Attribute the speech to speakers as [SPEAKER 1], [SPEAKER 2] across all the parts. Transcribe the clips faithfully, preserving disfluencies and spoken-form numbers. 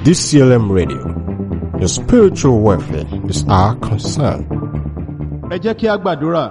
[SPEAKER 1] D C L M Radio. Your spiritual welfare is our concern.
[SPEAKER 2] Ẹ jẹ́ kí a gbàdúrà.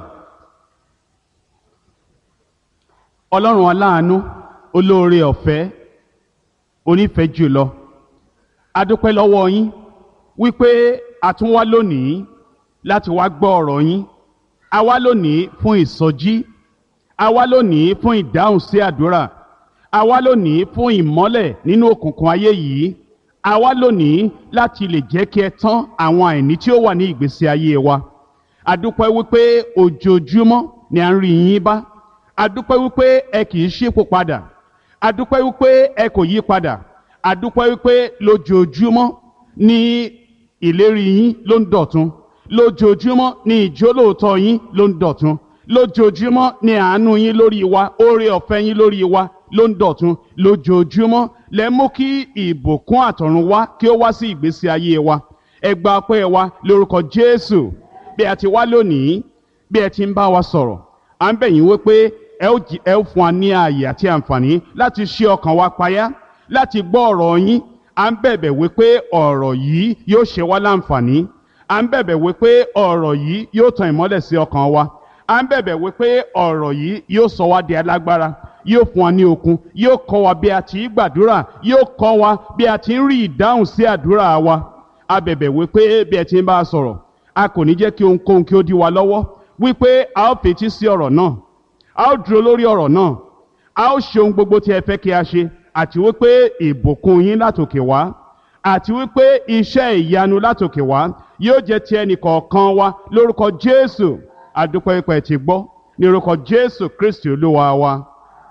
[SPEAKER 2] Ọlọ́run aláàánú, olóore ọ̀fẹ́, onífẹ̀ẹ́ jùlọ. A dúpẹ́ lọ́wọ́ yín wípé a tún wá lónìí láti wá gbọ́ ọ̀rọ̀ yín. A wá lónìí fún ìsọjí. A wá lónìí fún ìdáhùn sí àdúrà. A wá lónìí fún ìmọ́lẹ̀ nínú òkùnkùn ayé yìí. A wá lónìí láti lè jẹ́ kí ẹ tán àwọn àìní tí ó wà ní ìgbésí ayé wa. A dúpẹ́ wípé ojoojúmọ́ ni à ń rí yín bá. A dúpẹ́ wípé ẹ kì í ṣípò padà. A dúpẹ́ wípé ẹ kò yí padà. A dúpẹ́ wípé lójoojúmọ́ ni ìlérí yín ló ń dọ̀tun. Lójoojúmọ́ ni ìjólóòtọ́ yín ló ń dọ̀tun. Lójoojúmọ́ ni àánú yín lórí wa, oore ọ̀fẹ́ yín lórí wa ló ń dọ̀tun. Lójoojúmọ́ lẹ mú kí ìbùkún àtọ̀run wá kí ó wá sí ìgbésí ayé wa. Ẹ gba ọpẹ́ wa lórúkọ Jésù. Bí a ti wá lónìí, bí ẹ ti ń bá wa sọ̀rọ̀, à ń bẹ̀ yín wípé ẹ ó jí- ẹ ó fún wa ní ààyè àti àǹfààní láti ṣí ọkàn wa payá, láti gbọ́ ọ̀rọ̀ yín. À ń bẹ̀bẹ̀ wípé ọ̀rọ̀ yìí yóò ṣe wá láǹfààní. À ń bẹ̀bẹ̀ wípé ọ̀rọ̀ yìí yóò tan ìmọ́lẹ̀ sí ọkàn wa. À ń bẹ̀bẹ̀ wípé ọ̀rọ̀ yìí yóò sọ wá di alágbára, yóò fún wa ní okun, yóò kọ́ wa bí a ti ń gbàdúrà, yóò kọ́ wa bí a ti ń rí ìdáhùn sí àdúrà wa. A bẹ̀bẹ̀ wípé bí ẹ ti ń bá a sọ̀rọ̀, a kò ní jẹ́ kí ohunkóhun kí ó dí wa lọ́wọ́, wípé a ó fetí sí ọ̀rọ̀ náà, a ó dúró lórí ọ̀rọ̀ náà, a ó ṣe ohun gbogbo tí ẹ fẹ́ kí a ṣe, àti wípé ìbùkún yín látòkè wá, àti wípé iṣẹ́ ìyanu látòkè wá yóò jẹ́ ti ẹnì kọ̀ọ̀kan wa lórúkọ Jésù. A dúpẹ́ wípé ẹ ti gbọ́ ní orúkọ Jésù Kristi Olúwa wa.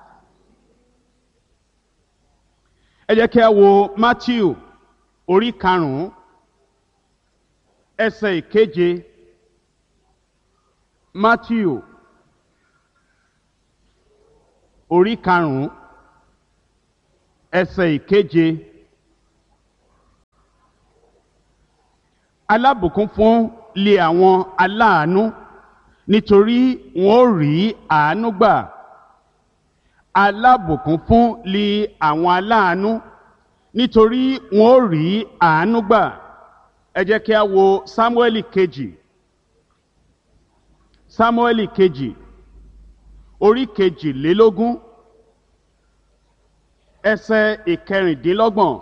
[SPEAKER 2] Ẹ jẹ́ kí a wo Mátíù orí karùn-ún ẹsẹ̀ ìkeje. Mátíù orí karùn-ún ẹsẹ̀ ìkeje. Alábùkún fún lé àwọn aláàánú, nítorí wọn ó rí àánú gbà. Alábùkún fún lé àwọn aláàánú, nítorí wọn ó rí àánú gbà. Ẹ jẹ́ kí a wo Sámúẹ́lì kejì. Sámúẹ́lì kejì orí kejìlélógún ẹsẹ̀ ìkẹrìndínlọ́gbọ̀n.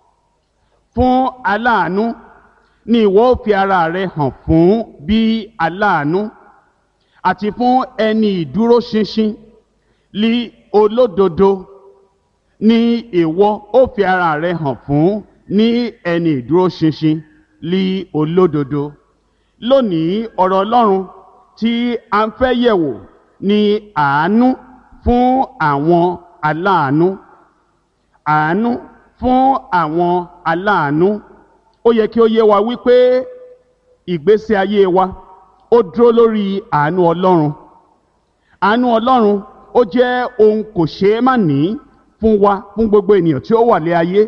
[SPEAKER 2] Fún aláàánú ni ìwọ ó fi ara rẹ hàn fún bí aláàánú, àti fún ẹni ìdúró ṣinṣin lí olódodo ni ìwọ ó fi ara rẹ hàn fún ní ẹni ìdúró ṣinṣin lí olódodo. Lónìí ọ̀rọ̀ Ọlọ́run tí a ń fẹ́ yẹ̀wò ni àánú fún àwọn aláàánú. Àánú fún àwọn aláàánú. Ó yẹ kí ó yé wa wípé ìgbésí ayé wa ó dúró lórí àánú Ọlọ́run. Àánú Ọlọ́run ó jẹ́ ohun kò ṣeé má ní fún wa, fún gbogbo ènìyàn tí ó wà lé ayé.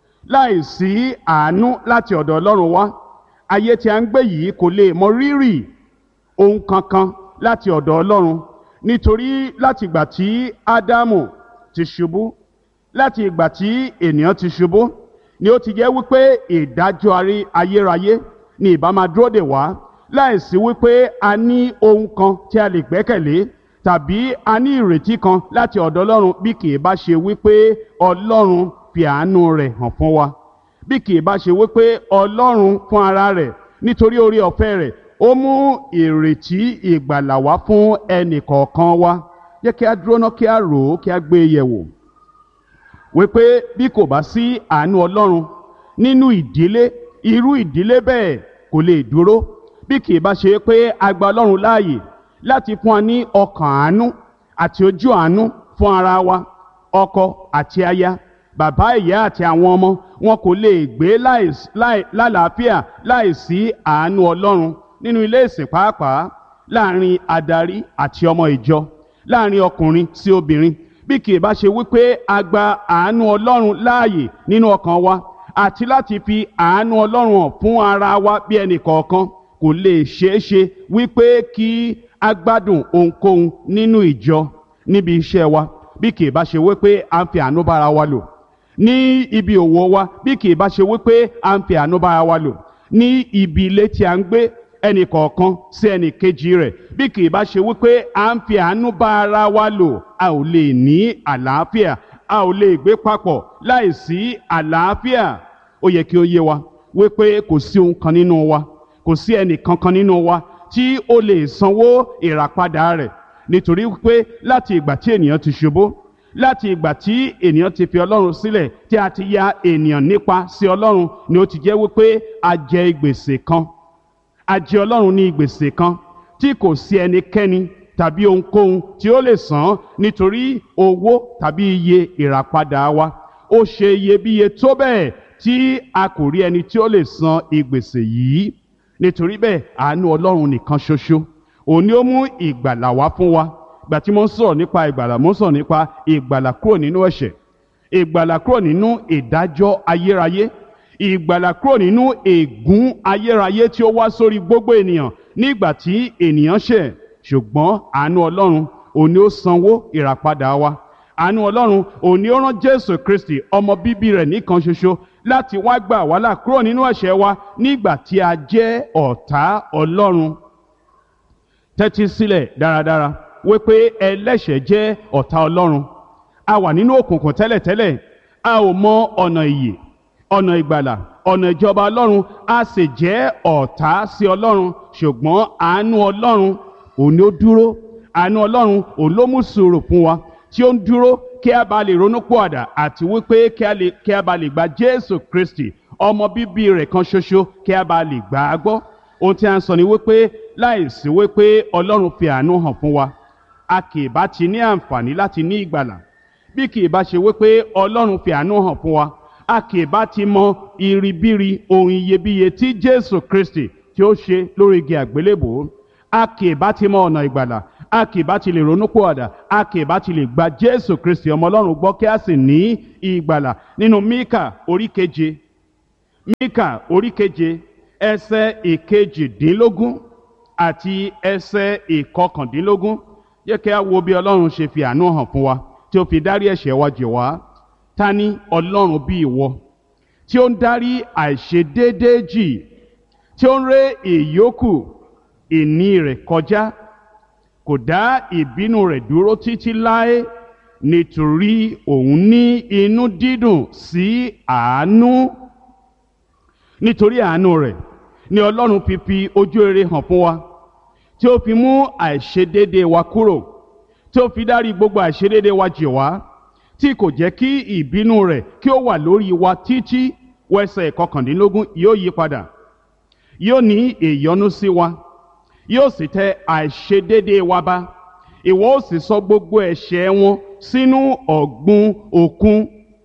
[SPEAKER 2] Láìsí àánú láti ọ̀dọ̀ Ọlọ́run wá, ayé tí a ń gbé yìí kò lè mọ rírì ohun kankan láti ọ̀dọ̀ Ọlọ́run. Nítorí láti ìgbà tí Ádámù ti ṣubú, láti ìgbà tí ènìyàn ti ṣubú, ni ó ti jẹ́ wípé ìdájọ́ arí- ayérayé ni ìbá máa dúró dè wá, láìsí wípé a ní ohun kan tí a lè gbẹ́kẹ̀lé, tàbí a ní ìrètí kan láti ọ̀dọ̀ Ọlọ́run, bí kì í bá ṣe wípé Ọlọ́run fi àánú rẹ̀ hàn fún wa. Bí kì í bá ṣe wípé Ọlọ́run fún ara rẹ̀ nítorí oore ọ̀fẹ́ rẹ̀ ó mú ìrètí ìgbàlà wá fún ẹnì kọ̀ọ̀kan wa. Jẹ́ kí a dúró ná kí a rò ó, kí a gbé e yẹ̀wò wípé bí kò bá sí àánú Ọlọ́run nínú ìdílé, irú ìdílé bẹ́ẹ̀ kò lè dúró. Bí kì í bá ṣe pé a gba Ọlọ́run láàyè láti fún wa ní ọkàn àánú àti ojú àánú fún ara wa, ọkọ àti aya, bàbá ìyá àti àwọn ọmọ, wọn kò lè gbé láìs- láì- lálàáfíà láìsí àánú Ọlọ́run. Nínú ilé ìsìn pàápàá, láàrin adarí àti ọmọ ìjọ, láàrin ọkùnrin sí obìnrin, bí kì í bá ṣe wípé a gba àánú Ọlọ́run láàyè nínú ọkàn wa, àti láti fi àánú Ọlọ́run hàn fún ara wa bí ẹnì kọ̀ọ̀kan, kò lè ṣeé ṣe wípé kí a gbádùn ohunkóhun nínú ìjọ, níbi iṣẹ́ wa, bí kì í bá ṣe wípé a ń fi àánú bára wa lò, ní ibi òwò wa bí kì í bá ṣe wípé à ń fi àánú bára wa lò ní ibi ilé tí a ń gbé ẹnì kọ̀ọ̀kan sí ẹnì kejì rẹ̀ bí kì í bá ṣe wípé à ń fi àánú bára wa lò a ò lè ní àlàáfíà a ò lè gbé papọ̀ láìsí àlàáfíà. Ó yẹ kí ó yé wa wípé kò sí ohun kan nínú wa kò sí ẹnì kankan nínú wa tí ó lè sanwó ìràpadà rẹ̀, nítorí wípé láti ìgbà tí ènìyàn ti ṣubú, láti ìgbà tí ènìyàn ti fi Ọlọ́run sílẹ̀, tí a ti ya ènìyàn nípa sí Ọlọ́run, ni ó ti jẹ́ wípé a jẹ gbèsè kan a jẹ Ọlọ́run ní gbèsè kan tí kò sí ẹnikẹ́ni tàbí ohunkóhun tí ó lè san, nítorí owó tàbí iye ìràpadà wa ó ṣe iyebíye tó bẹ́ẹ̀ tí a kò rí ẹni tí ó lè san ìgbèsè yìí. Nítorí bẹ́ẹ̀ àánú Ọlọ́run nìkan ṣoṣo òun ni ó mú ìgbàlà wá fún wa. Ìgbà tí mo ń sọ̀rọ̀ nípa ìgbàlà, mo ń sọ̀rọ̀ nípa ìgbàlà kúrò nínú ẹ̀ṣẹ̀, ìgbàlà kúrò nínú ìdájọ́ ayérayé, ìgbàlà kúrò nínú ègún ayérayé tí ó wá sórí gbogbo ènìyàn nígbà tí ènìyàn ṣẹ̀. Ṣùgbọ́n àánú Ọlọ́run òun ni ó sanwó ìràpadà wa. Àánú Ọlọ́run òun ni ó rán Jésù Kristi ọmọ bíbí rẹ̀ nìkan ṣoṣo láti wá gbà wá là kúrò nínú ẹ̀ṣẹ̀ wa nígbà tí a jẹ́ ọ̀tá Ọlọ́run. Tẹ́tí sílẹ̀ dáradára wípé ẹlẹ́ṣẹ̀ jẹ́ ọ̀tá Ọlọ́run. A wà nínú òkùnkùn tẹ́lẹ̀tẹ́lẹ̀, a ò mọ ọ̀nà ìyè, ọ̀nà ìgbàlà, ọ̀nà ìjọba Ọlọ́run, a sì jẹ́ ọ̀tá sí Ọlọ́run. Ṣùgbọ́n àánú Ọlọ́run òun ni ó dúró, àánú Ọlọ́run òun ló mú sùúrù fún wa, tí ó ń dúró kí a bá lè ronúpìwàdà àti wípé kí a lè kí a bá lè gba Jésù Kristi ọmọ bíbí rẹ̀ kan ṣoṣo kí a bá lè gbà á gbọ́. Ohun tí a ń sọ ni wípé láìsí wípé Ọlọ́run fi àánú hàn fún wa, a kì í bá ti ní àǹfààní láti ní ìgbàlà. Bí kì í bá ṣe wípé Ọlọ́run fi àánú hàn fún wa, a kì í bá ti mọ iribiri ohun iyebíye tí Jésù Kristi tí ó ṣe lórí igi àgbélébùú. A kì í bá ti mọ ọ̀nà ìgbàlà, a kì í bá ti lè ronúpìwàdà, a kì í bá ti lè gba Jésù Kristi ọmọ Ọlọ́run gbọ́ kí a sì ní ìgbàlà. Nínú Míkà orí keje, Míkà orí keje ẹsẹ̀ ìkejìdínlógún àti ẹsẹ̀ ìkọkàndínlógún, jẹ́ kí a wo bí Ọlọ́run ṣe fi àánú hàn fún wa tí ó fi dárí ẹ̀ṣẹ̀ wa jì wá. Ta ni Ọlọ́run bí ìwọ tí ó ń dárí àìṣedéédéé jì, tí ó ń ré ìyókù ìní rẹ̀ kọjá, kò dá ìbínú rẹ̀ dúró títí láé, nítorí òun ní inú dídùn sí àánú. Nítorí àánú rẹ̀ ni Ọlọ́run fi fi ojú rere hàn fún wa, tí ó fi mú àìṣedéédéé wa kúrò, tí ó fi dárí gbogbo àìṣedéédéé wa jì wá, tí kò jẹ́ kí ìbínú rẹ̀ kí ó wà lórí wa títí. Wẹ́sẹ̀ ìkọkàndínlógún, yóò yí padà, yóò ní ìyọ́nú sí wa, yóò sì tẹ àìṣedéédéé wa ba. Ìwọ ó sì sọ gbogbo ẹ̀ṣẹ̀ wọn sínú ọ̀gbun òkun.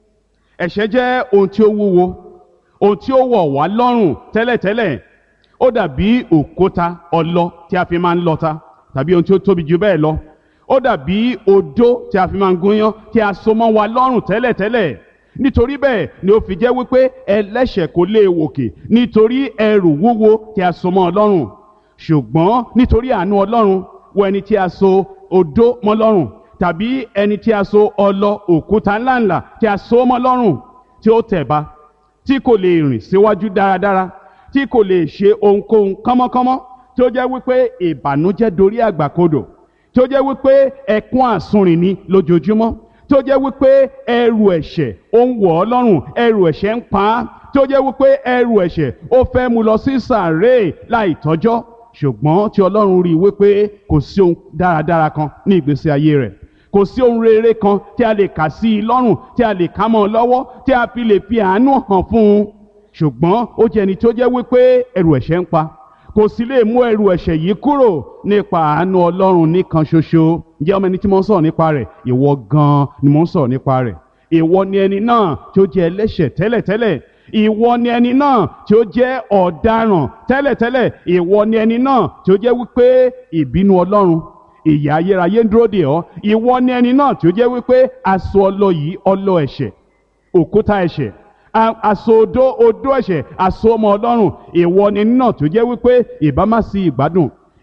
[SPEAKER 2] Ẹ̀ṣẹ̀ jẹ́ ohun tí ó wúwo, ohun tí ó wọ̀ wá lọ́rùn tẹ́lẹ̀tẹ́lẹ̀. Ó dàbí òkúta ọlọ tí a fi máa ń lọta, tàbí ohun tí ó tóbi jù bẹ́ẹ̀ lọ. Ó dàbí odó tí a fi máa ń gúnyán tí a so mọ́ wa lọ́rùn tẹ́lẹ̀tẹ́lẹ̀. Nítorí bẹ́ẹ̀ ni ó fi jẹ́ wípé ẹlẹ́ṣẹ̀ kò lè wòkè nítorí ẹrù wúwo tí a so mọ́ Ọlọ́run. Ṣùgbọ́n nítorí àánú Ọlọ́run, wo ẹni tí a so odó mọ́ lọ́rùn, tàbí ẹni tí a so ọlọ òkúta ńláńlá tí a so mọ́ lọ́rùn, tí ó tẹ̀ ba, tí kò lè rìn síwájú dáradára, tí kò lè ṣe ohunkóhun kánmọ́kánmọ́, tí ó jẹ́ wípé ìbànújẹ́ dorí àgbàkodò, tí ó jẹ́ wípé ẹkún àsunrìn ni lójoojúmọ́, tí ó jẹ́ wípé ẹrù ẹ̀ṣẹ̀ ó ń wọ̀ ọ́ lọ́rùn, ẹrù ẹ̀ṣẹ̀ ń pa á, tí ó jẹ́ wípé ẹrù ẹ̀ṣẹ̀ ó fẹ́ mú lọ sí sàréè láì tọ́jọ́. Ṣùgbọ́n tí Ọlọ́run rí i wípé kò sí ohun dáradára kan ní ìgbésí ayé rẹ̀, kò sí ohun rere kan tí a lè kà sí i lọ́rùn, tí a lè ká mọ́ ọ lọ́wọ́, tí a fi lè fi àánú hàn fún un. Ṣùgbọ́n ó jẹ́ ẹni tí ó jẹ́ wípé ẹrù ẹ̀ṣẹ̀ ń pa, kò sì lè mú ẹrù ẹ̀ṣẹ̀ yìí kúrò nípa àánú Ọlọ́run nìkan ṣoṣo. Ǹjẹ́ ọmọ ẹni tí mo ń sọ̀rọ̀ nípa rẹ̀? Ìwọ gan-an ni mo ń sọ̀rọ̀ nípa rẹ̀. Ìwọ ni ẹni náà tí ó jẹ́ ẹlẹ́ṣẹ̀ tẹ́lẹ̀tẹ́lẹ̀. Ìwọ ni ẹni náà tí ó jẹ́ ọ̀daràn tẹ́lẹ̀tẹ́lẹ̀. Ìwọ ni ẹni náà tí ó jẹ́ wípé ìbínú Ọlọ́run, ìyà ayérayé ń dúró dè ọ́. Ìwọ ni ẹni náà tí ó jẹ́ wípé aṣọ ọlọ yìí, ọlọ ẹ̀ṣẹ̀, òkúta ẹ̀ṣẹ̀, aṣọ odó odó ẹ̀ṣẹ̀, aṣọ ọmọ Ọlọ́run. Ìwọ ni ẹni náà tí ó jẹ́ wípé ìbá má sí ìgbádùn,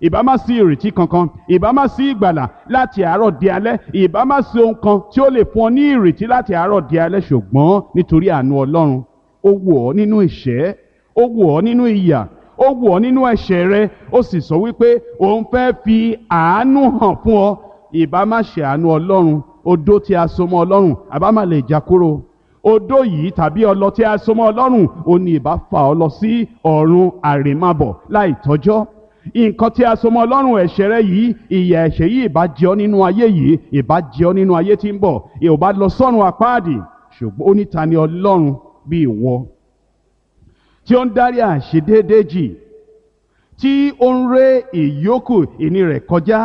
[SPEAKER 2] ìbá má sí ìrètí kankan, ìbá má sí ìgbàlà láti àárọ̀ di alẹ́, ìbá má sí ohun kan tí ó lè fún ọ ní ìrètí láti àárọ̀ di alẹ́. Ṣùgbọ́n nítorí àánú Ọlọ́run, ó wò ọ́ nínú ìṣẹ́, ó wò ọ́ nínú ìyà, ó wò ọ́ nínú ẹ̀ṣẹ̀ rẹ, ó sì sọ wípé òun fẹ́ fi àánú hàn fún ọ. Ìbá má ṣe àánú Ọlọ́run, odó tí a so mọ́ Ọlọ́run àbá má lè já kúrò. Odó yìí tàbí ọlọ tí a so mọ́ Ọlọ́run, ó ní ìbá fà ọ́ lọ sí ọ̀run àrèmábọ̀ láì tọ́jọ́. Nǹkan tí a so mọ́ Ọlọ́run, ẹ̀ṣẹ̀ rẹ yìí, ìyà ẹ̀ṣẹ̀ yìí ìbá jẹ ọ́ nínú ayé yìí, ìbá jẹ ọ́ nínú ayé tí ń bọ̀, ìbá lọ sọ́run àpáàdì. Ṣùgbọ́n ó ní ta ni Ọlọ́run bí ìwọ, tí ó ń dárí àìṣedéédé jì, tí ó ń ré ìyókù ìní rẹ̀ kọjá,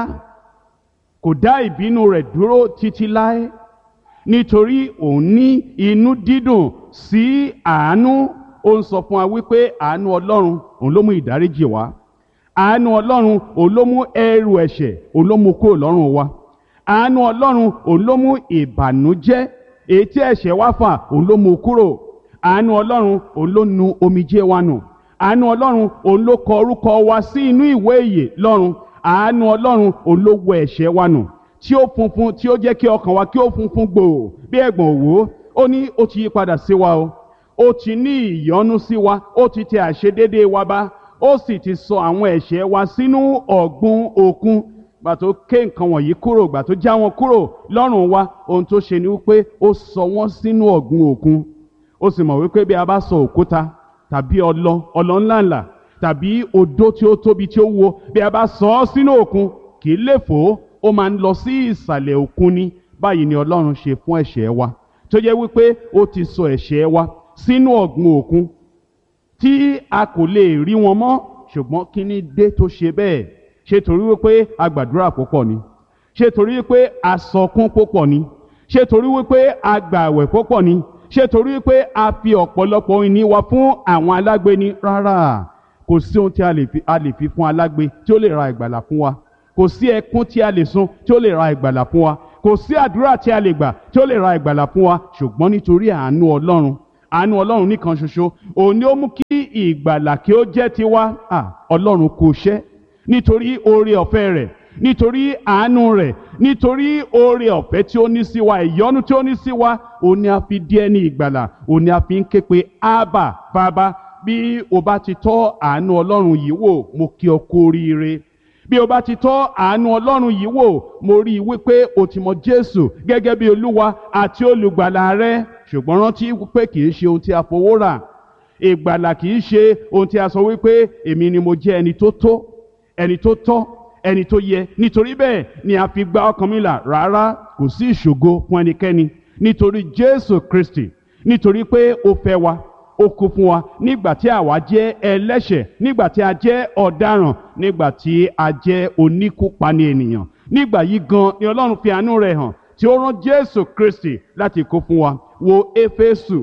[SPEAKER 2] kò dá ìbínú rẹ̀ dúró títí láé, nítorí òun ní inú dídùn sí àánú. Ó ń sọ fún wa wípé àánú Ọlọ́run òun ló mú ìdáríjì wá. Àánú Ọlọ́run òun ló mú ẹrù ẹ̀ṣẹ̀ òun ló mú kúrò lọ́rùn wa. Àánú Ọlọ́run òun ló mú ìbànújẹ́ èyí tí ẹ̀ṣẹ̀ wá fà òun ló mú kúrò. Àánú Ọlọ́run òun ló nu omijé wa nù. Àánú Ọlọ́run òun ló kọ orúkọ wa sí inú ìwé ìyè lọ́run. Àánú Ọlọ́run òun ló wẹ ẹ̀ṣẹ̀ wa nù, tí ó funfun, tí ó jẹ́ kí ọkàn wa kí ó funfun gbòò bí ẹ̀gbọ̀n òwú. Ó ní ó ti yí padà sí wa o, ó ti ní ìyọ́nú sí wa, ó ti tẹ àìṣedéédé wa bá, ó sì ti sọ àwọn ẹ̀ṣẹ̀ wa sínú ọ̀gbun òkun. Gbà tó ké nǹkan wọ̀nyí kúrò, gbà tó já wọn kúrò lọ́rùn wa, ohun tó ṣe ni wípé ó sọ wọ́n sínú ọ̀gbun òkun. Ó sì mọ̀ wípé bí a bá sọ òkúta tàbí ọlọ ọlọ ńláńlá tàbí odó tí ó tóbi tí ó wúwo, bí a bá sọ ọ́ sínú òkun, kì í lè fò, ó máa ń lọ sí ìsàlẹ̀ òkun ni. Báyìí ni Ọlọ́run ṣe fún ẹ̀ṣẹ̀ wa, tó jẹ́ wípé ó ti sọ ẹ̀ṣẹ̀ wa sínú ọ̀gbun òkun tí a kò lè rí wọn mọ́. Ṣùgbọ́n kí ni dé tó ṣe bẹ́ẹ̀? Ṣé torí wípé a gbàdúrà púpọ̀ ni? Ṣé torí wípé a sọkún púpọ̀ ni? Ṣé torí wípé a gbààwẹ̀ púpọ̀ ni? Ṣé torí wípé a fi ọ̀pọ̀lọpọ̀ ìní wa fún àwọn alágbe ni? Rárá, kò sí ohun tí a lè fi, a lè fi fún alágbe tí ó lè ra ìgbàlà fún wa. Kò sí ẹkún tí a lè sun tí ó lè ra ìgbàlà fún wa. Kò sí àdúrà tí a lè gbà tí ó lè ra ìgbàlà fún wa. Ṣùgbọ́n nítorí àánú Ọlọ́run, àánú Ọlọ́run nìkan ṣoṣo, òun ni ó mú kí ìgbàlà kí ó jẹ́ tiwa. À, Ọlọ́run kò ṣẹ́ nítorí oore ọ̀fẹ́ rẹ̀, nítorí àánú rẹ̀, nítorí oore ọ̀fẹ́ tí ó ní sí wa, ìyọ́nú tí ó ní sí wa, òun ni a fi di ẹni ìgbàlà, òun ni a fi ń ké pe Ábà Bàbá. Bí o bá ti tọ́ àánú Ọlọ́run yìí wò, mo kí ọ kú oríire. Bí o bá ti tọ́ àánú Ọlọ́run yìí wò, mo rí i wípé o ti mọ Jésù gẹ́gẹ́ bí Olúwa àti olùgbàlà rẹ. Ṣùgbọ́n rántí pé kì í ṣe ohun tí a fowó rà. Ìgbàlà kì í ṣe ohun tí a sọ wípé èmi ni mo jẹ́ ẹni tó tó, ẹni tó tọ́, ẹni tó yẹ, nítorí bẹ́ẹ̀ ni a fi gba ọkàn mi là. Rárá, kò sí ìṣògo fún ẹnikẹ́ni, nítorí Jésù Kristi, nítorí pé ó fẹ́ wa, ó kú fún wa nígbà tí àwa jẹ́ ẹlẹ́ṣẹ̀, nígbà tí a jẹ́ ọ̀daràn, nígbà tí a jẹ́ oníkúpani ènìyàn. Nígbà yìí gan ni Ọlọ́run fi àánú rẹ̀ hàn, tí ó rán Jésù Kristi láti kú fún wa. Wo Éfésù,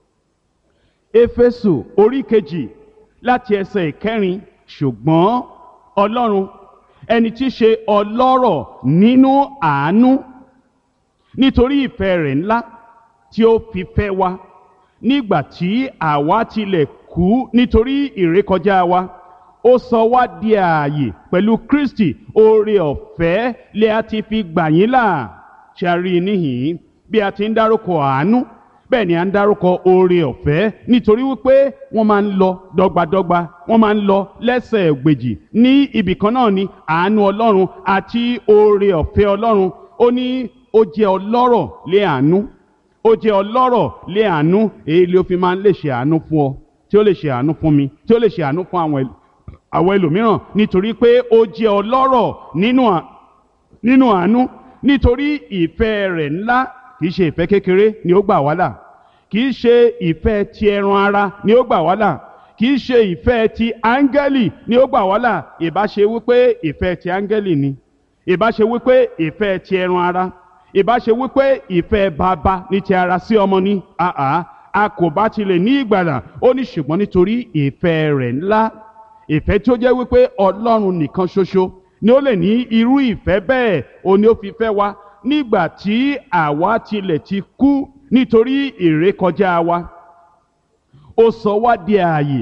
[SPEAKER 2] Éfésù orí kejì láti ẹsẹ̀ ìkẹrin. Ṣùgbọ́n Ọlọ́run, ẹni tí í ṣe ọlọ́rọ̀ nínú àánú, nítorí ìfẹ́ rẹ̀ ńlá tí ó fi fẹ́ wa nígbà tí àwa tilẹ̀ kú nítorí ìrékọjá wa, ó sọ wá di ààyè pẹ̀lú Kristi. Oore ọ̀fẹ́ lè a ti fi gbà yín là. Ṣé a rí i níhìn-ín? Bí a ti ń dárúkọ àánú, bẹ́ẹ̀ ni a ń dárúkọ oore ọ̀fẹ́, nítorí wípé wọ́n máa ń lọ dọ́gbadọ́gba, wọ́n máa ń lọ lẹ́sẹ̀ ògbèjì. Ní ibì kan náà ni àánú Ọlọ́run àti oore ọ̀fẹ́ Ọlọ́run. Ó ní ó jẹ́ ọlọ́rọ̀ lé àánú, ó jẹ́ ọlọ́rọ̀ lé àánú. Èyí ló fi máa ń lè ṣe àánú fún ọ, tí ó lè ṣe àánú fún mi, tí ó lè ṣe àánú fún àwọn àwọn ẹlòmíràn, nítorí pé ó jẹ́ ọlọ́rọ̀ nínú àánú, nítorí ìfẹ́ rẹ̀ ńlá. Kìí ṣe ìfẹ́ kékeré ni ó gbà wá là, kìí ṣe ìfẹ́ ti ẹran ara ni ó gbà wá là, kìí ṣe ìfẹ́ ti áńgẹ́lì ni ó gbà wá là. Ìbá ṣe wípé ìfẹ́ ti áńgẹ́lì ni, ìbá ṣe wípé ìfẹ́ ti ẹran ara, ìbá ṣe wípé ìfẹ́ bàbá ní ti ara sí ọmọ ni, àá a kò bá tilẹ̀ ní ìgbàlà. Ó ní ṣùgbọ́n nítorí ìfẹ́ rẹ̀ ńlá, ìfẹ́ tí ó jẹ́ wípé Ọlọ́run nìkan ṣoṣo ni ó lè ní irú ìfẹ́ bẹ́ẹ̀, òun ni ó fi fẹ́ wa nígbà tí àwa tilẹ̀ ti kú nítorí ìrékọjá wa. Ó sọ wá di ààyè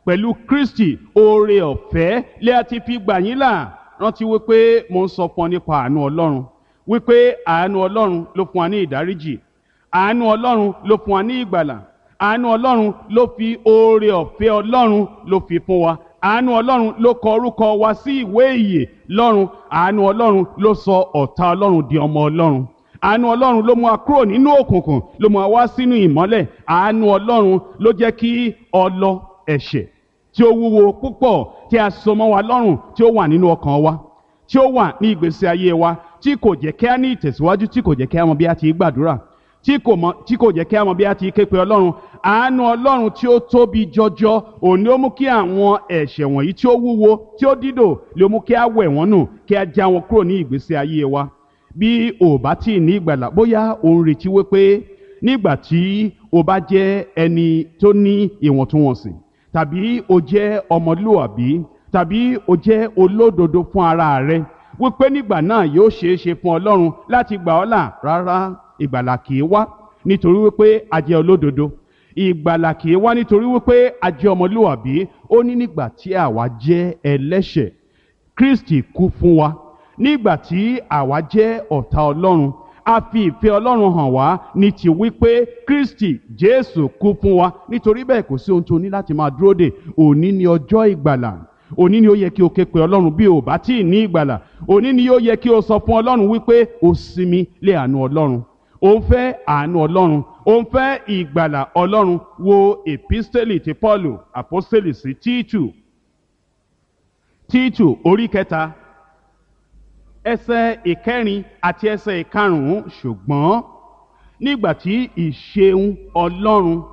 [SPEAKER 2] pẹ̀lú Kristi oore ọ̀fẹ́ lé a ti fi gbà yín là. Rántí wípé mo ń sọ fún ọ nípa àánú Ọlọ́run, wípé àánú Ọlọ́run ló fún wa ní ìdáríjì, àánú Ọlọ́run ló fún wa ní ìgbàlà, àánú Ọlọ́run ló fi oore ọ̀fẹ́ Ọlọ́run ló fi fún wa, àánú Ọlọ́run ló kọ orúkọ wa sí ìwé ìyè lọ́run, àánú Ọlọ́run ló sọ ọ̀tá Ọlọ́run di ọmọ Ọlọ́run, àánú Ọlọ́run ló mú wa kúrò nínú òkùnkùn ló mú wa wá sínú ìmọ́lẹ̀, àánú Ọlọ́run ló jẹ́ kí ọlọ ẹ̀ṣẹ̀ tí ó wúwo púpọ̀ tí a so mọ́ wa lọ́rùn tí ó wà nínú ọkàn wa, tí ó wà ní ìgbésí ayé wa, tí kò jẹ́ kí a ní ìtẹ̀síwájú, tí kò jẹ́ kí a mọ bí a ti gbàdúrà, tí kò mọ tí kò jẹ́ kí a mọ bí a ti ké pe Ọlọ́run. Àánú Ọlọ́run tí ó tóbi jọjọ òní ó mú kí àwọn ẹ̀ṣẹ̀ wọ̀nyí tí ó wúwo tí ó dídò lè mú kí a wẹ̀ wọ́n nù, kí a já wọn kúrò ní ìgbésí ayé wa. Bí o bá tí ì ní ìgbàlà, bóyá o ń retí wípé nígbà tí o bá jẹ́ ẹni tó ní ìwọ̀ntúnwọ̀nsì, tàbí o jẹ́ ọmọlúwàbí, tàbí o jẹ́ olódodo fún ara rẹ, wípé nígbà náà yóò ṣeé ṣe fún Ọlọ́run láti gbà ọ́ là. Rárá, ìgbàlà kì í wá nítorí wípé a jẹ́ olódodo, ìgbàlà kì í wá nítorí wípé a jẹ́ ọmọlúwàbí. Ó ní nígbà tí àwa jẹ́ ẹlẹ́ṣẹ̀, Kristi kú fún wa. Nígbà tí àwa jẹ́ ọ̀tá Ọlọ́run, a fi ìfẹ́ Ọlọ́run hàn wá ní ti wípé Kristi Jésù kú fún wa. Nítorí bẹ́ẹ̀ kò sí ohun tó ní láti máa dúró dè. Òní ni ọjọ́ ìgbàlà. Òní ni ó yẹ kí o ké pe Ọlọ́run bí o bá tí ì ní ìgbàlà. Òní ni ó yẹ kí o sọ fún Ọlọ́run wípé o sinmi lé àánú Ọlọ́run. O ń fẹ́ àánú Ọlọ́run. O ń fẹ́ ìgbàlà Ọlọ́run. Wo episteli ti Pọ́ọ̀lù àpọ́sítélì sí Tíítù. Tíítù orí kẹta ẹsẹ̀ ìkẹrin àti ẹsẹ̀ ìkarùn-ún. Ṣùgbọ́n nígbà tí ìṣeun Ọlọ́run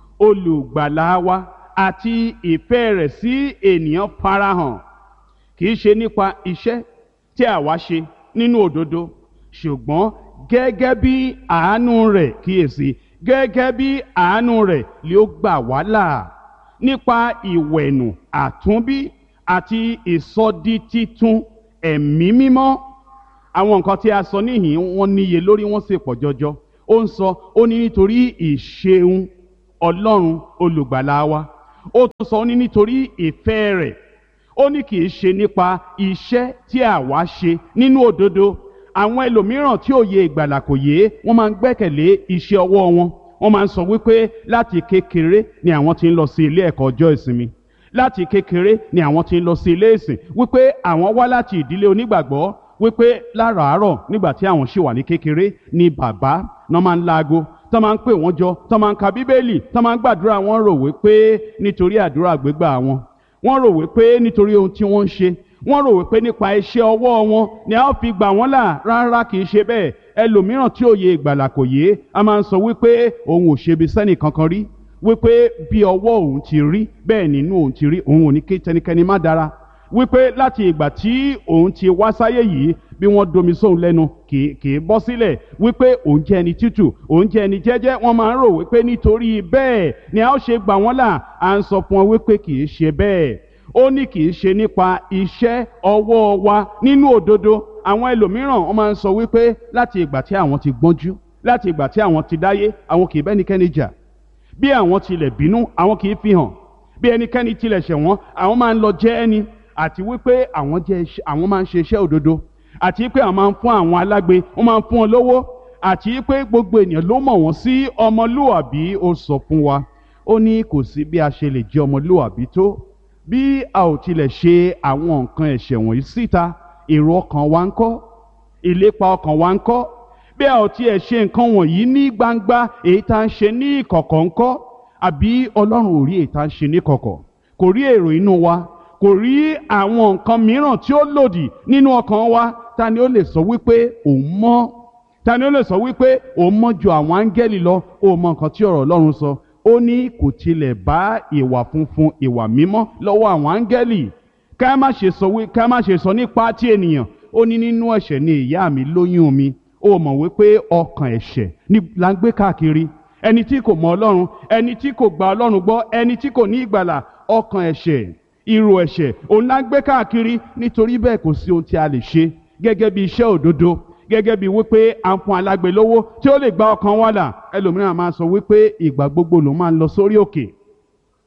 [SPEAKER 2] olùgbàlà wa àti ìfẹ́ rẹ̀ sí ènìyàn farahàn, kì í ṣe nípa iṣẹ́ tí àwa ṣe nínú òdodo, ṣùgbọ́n gẹ́gẹ́ bí àánú rẹ̀, kíyèsí, gẹ́gẹ́ bí àánú rẹ̀ lé ó gbà wá là nípa ìwẹ̀nù àtúnbí àti ìsọditítun ẹ̀mí mímọ́. Àwọn nǹkan tí a sọ níhìn wọ́n níye lórí, wọ́n sì pọ̀ jọjọ. Ó ń sọ, ó ní nítorí ìṣeun Ọlọ́run olùgbàlà wa. Ó tún sọ, ó ní nítorí ìfẹ́ rẹ̀. Ó ní kì í ṣe nípa iṣẹ́ tí àwa ṣe nínú òdodo. Àwọn ẹlòmíràn tí òye ìgbàlà kò yé, wọ́n máa ń gbẹ́kẹ̀lé iṣẹ́ ọwọ́ wọn. Wọ́n máa ń sọ wípé láti kékeré ni àwọn ti ń lọ sí ilé ẹ̀kọ́ ọjọ́ ìsinmi, láti kékeré ni àwọn ti ń lọ sí ilé ìsìn, wípé àwọn wá láti ìdílé onígbàgbọ́, wípé láràárọ̀ nígbà tí àwọn ṣì wà ní kékeré ni bàbá náà máa ń laago, tó máa ń pè wọ́n jọ, tó máa ń ka bíbélì, tó máa ń gbàdúrà. Wọ́n rò wípé nítorí àdúrà gbígbà wọn, wọ́n rò wípé nítorí ohun tí wọ́n ń ṣe, wọ́n rò wípé nípa iṣẹ́ ọwọ́ wọn ni a ó fi gbà wọ́n là. Rárá, kì í ṣe bẹ́ẹ̀. Ẹlòmíràn tí òye ìgbàlà kò yé, a máa ń sọ wípé òun ò ṣe bí sẹ́nì kankan rí, wípé bí ọwọ́ òun ti rí bẹ́ẹ̀ nínú òun ti rí, òun ò ní kí tẹnikẹ́ni má dára, wípé láti ìgbà tí òun ti wá sáyé yìí, bí wọ́n domi sóun lẹ́nu kì í bọ́ sílẹ̀, wípé òun jẹ́ ẹni tútù, òun jẹ́ ẹni jẹ́jẹ́. Wọ́n máa ń rò wípé nítorí bẹ́ẹ̀ ni a ó ṣe gbà wọ́n là. À ń sọ fún wọn wípé kì í ṣe bẹ́ẹ̀. Ó ní kì í ṣe nípa iṣẹ́ ọwọ́ wa nínú òdodo. Àwọn ẹlòmíràn wọ́n máa ń sọ wípé láti ìgbà tí àwọn ti gbọ́njú, láti ìgbà tí àwọn ti dáyé, àwọn kì í bẹ́nikẹ́ni jà. Bí àwọn tilẹ̀ bínú, àwọn kì í fi hàn. Bí ẹnikẹ́ni tilẹ̀ ṣẹ̀ wọ́n, àwọn máa ń lọ jẹ́ ẹni. Àti wípé àwọn jẹ́ àwọn máa ń ṣe iṣẹ́ òdodo. Àti pé àwọn máa ń fún àwọn alágbe, wọ́n máa ń fún wọn lówó. Àti pé gbogbo ènìyàn ló mọ̀ wọ́n sí ọmọlúwàbí. Ó sọ fún wa, ó ní kò sí bí a ṣe lè jẹ́ ọmọlúwàbí tó, bí a ò tilẹ̀ ṣe àwọn nǹkan ẹ̀ṣẹ̀ wọ̀nyí síta. Èrò ọkàn wa ńkọ́? Ìlépa ọkàn wa ńkọ́? Bí a ò tiẹ̀ ṣe nǹkan wọ̀nyí ní gbangba, èyí tá ń ṣe ní ìkọ̀kọ̀ ńkọ́? Àbí Ọlọ́run ò rí èyí tá ń ṣe ní ìkọ̀kọ̀? Kò rí èrò inú wa? Kò rí àwọn nǹkan mìíràn tí ó lòdì nínú ọkàn wa? Ta ni ó lè sọ wípé òun mọ́? Ta ni ó lè sọ wípé òun mọ́ ju àwọn áńgẹ́lì lọ? Ó mọ nǹkan tí ọ̀rọ̀ Ọlọ́run sọ. Ó ní kò tilẹ̀ bá ìwà funfun, ìwà mímọ́ lọ́wọ́ àwọn áńgẹ́lì. Ká má ṣe sọ wí ká má ṣe sọ nípa ti ènìyàn. Ó ní nínú ẹ̀ṣẹ̀ ni ìyá mi lóyún mi. Ó mọ̀ wípé ọkàn ẹ̀ṣẹ̀ ni là ń gbé káàkiri. Ẹni tí kò mọ Ọlọ́run, ẹni tí kò gba Ọlọ́run gbọ́, ẹni tí kò ní ìgbàlà, ọkàn ẹ̀ṣẹ̀, irú ẹ̀ṣẹ̀ òun là ń gbé káàkiri. Nítorí bẹ́ẹ̀ kò sí ohun tí a lè ṣe gẹ́gẹ́ bí iṣẹ́ òdodo, gẹ́gẹ́ bí wípé à ń fún alágbe lówó tí ó lè gba ọkàn wa là. Ẹlòmíràn máa sọ wípé ìgbà gbogbo ló máa ń lọ sórí òkè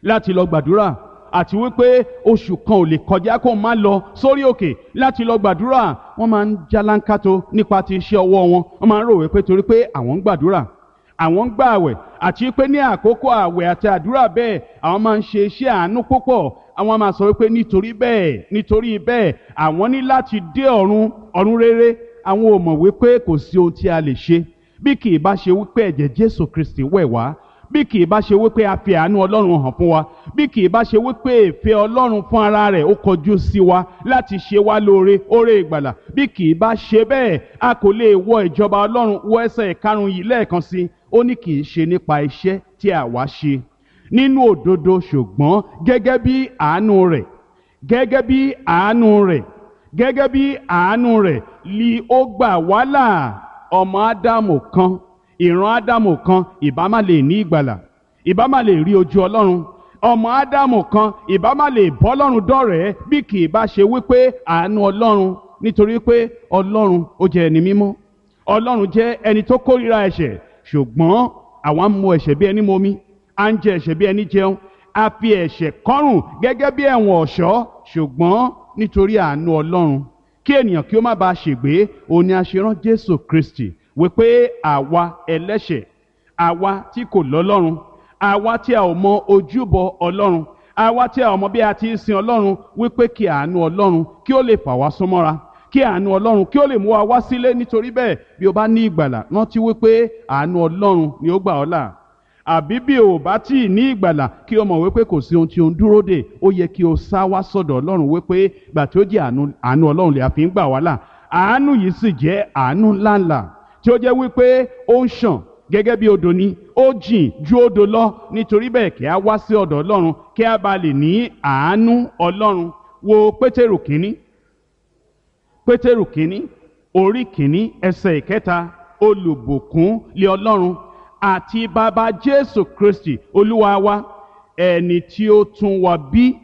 [SPEAKER 2] láti lọ gbàdúrà, àti wípé oṣù kan ò lè kọjá kó má lọ sórí òkè láti lọ gbàdúrà. Wọ́n máa ń jálánkátó nípa ti iṣẹ́ ọwọ́ wọn. Wọ́n máa ń rò wípé torí pé àwọn ń gbàdúrà, àwọn ń gbà àwẹ̀, àti pé ní àkókò àwẹ̀ àti àdúrà bẹ́ẹ̀ àwọn máa ń ṣe iṣẹ́ àánú púpọ̀. Àwọn máa sọ wípé nítorí bẹ́ẹ̀ nítorí bẹ́ẹ̀ àwọn ní láti dé ọ̀run ọ̀run rere. Àwọn ò mọ̀ wípé kò sí ohun tí a lè ṣe bí kì í bá ṣe wípé ẹ̀jẹ̀ Jésù Kristi wẹ̀ wá, bí kì í bá ṣe wípé a fi àánú Ọlọ́run hàn fún wa, bí kì í bá ṣe wípé ìfẹ́ Ọlọ́run fún ara rẹ̀ ó kọjú sí wa láti ṣe wá lóore oore ìgbàlà, bí kì í bá ṣe bẹ́ẹ̀ a kò lè wọ ìjọba Ọlọ́run. Wọ ẹsẹ̀ ìkarùn yìí lẹ́ẹ̀kan sí. Ó ní kì í ṣe nípa iṣẹ́ tí àwa ṣe nínú òdodo, ṣùgbọ́n gẹ́gẹ́ bí àánú rẹ̀, gẹ́gẹ́ bí àánú rẹ̀, gẹ́gẹ́ bí àánú rẹ̀ li ó gbà wá là. Ọmọ Ádámù kan, ìran Ádámù kan ìbá má lè ní ìgbàlà, ìbá má lè rí ojú Ọlọ́run. Ọmọ Ádámù kan ìbá má lè bọ́ Ọlọ́run dọ́rẹ̀ẹ́ bí kì í bá ṣe wípé àánú Ọlọ́run. Nítorí pé Ọlọ́run ó jẹ́ ẹni mímọ́, Ọlọ́run jẹ́ ẹni tó kórìíra ẹ̀ṣẹ̀. Ṣùgbọ́n àwa ń mu ẹ̀ṣẹ̀ bí ẹni momi, à ń jẹ ẹ̀ṣẹ̀ bí ẹni jẹun, a fi ẹ̀ṣẹ̀ kọ́rùn gẹ́gẹ́ bí ẹ̀wọ̀n ọ̀ṣọ́. Ṣùgbọ́n nítorí àánú Ọlọ́run, kí ènìyàn kí ó má bàa ṣègbé, òun ni a ṣe rán Jésù Kristi wípé àwa ẹlẹ́ṣẹ̀, àwa tí kò lọ́lọ́run, àwa tí a ò mọ ojúbọ Ọlọ́run, àwa tí a ò mọ bí a ti ń sin Ọlọ́run, wípé kí àánú Ọlọ́run kí ó lè fà wá súnmọ́ra, kí àánú Ọlọ́run kí ó lè mú wa wá sílé. Nítorí bẹ́ẹ̀ bí o bá ní ìgbàlà, rántí wípé àánú Ọlọ́run ni ó gbà ọ́ là. Àbí bí o bá tí ì ní ìgbàlà, kí o mọ̀ wípé kò sí ohun tí o ń dúró dè. Ó yẹ kí o sá wá sọ́dọ̀ Ọlọ́run wípé gbà tí ó jẹ́ àánú àánú Ọlọ́run lè a fi ń gbà wá là. Àánú yìí sì jẹ́ àánú ńláńlá tí ó jẹ́ wípé ó ń ṣàn gẹ́gẹ́ bí odò ni, ó jìn ju odò lọ. Nítorí bẹ́ẹ̀ kí a wá sí ọ̀dọ̀ Ọlọ́run kí a bá lè ní àánú Ọlọ́run. Wo Pétérù kínní, Pétérù kínní orí kínní ẹsẹ̀ ìkẹta. Olùbùkún lé Ọlọ́run àti bàbá Jésù Kristi Olúwa wa, ẹni tí ó tún wa bí,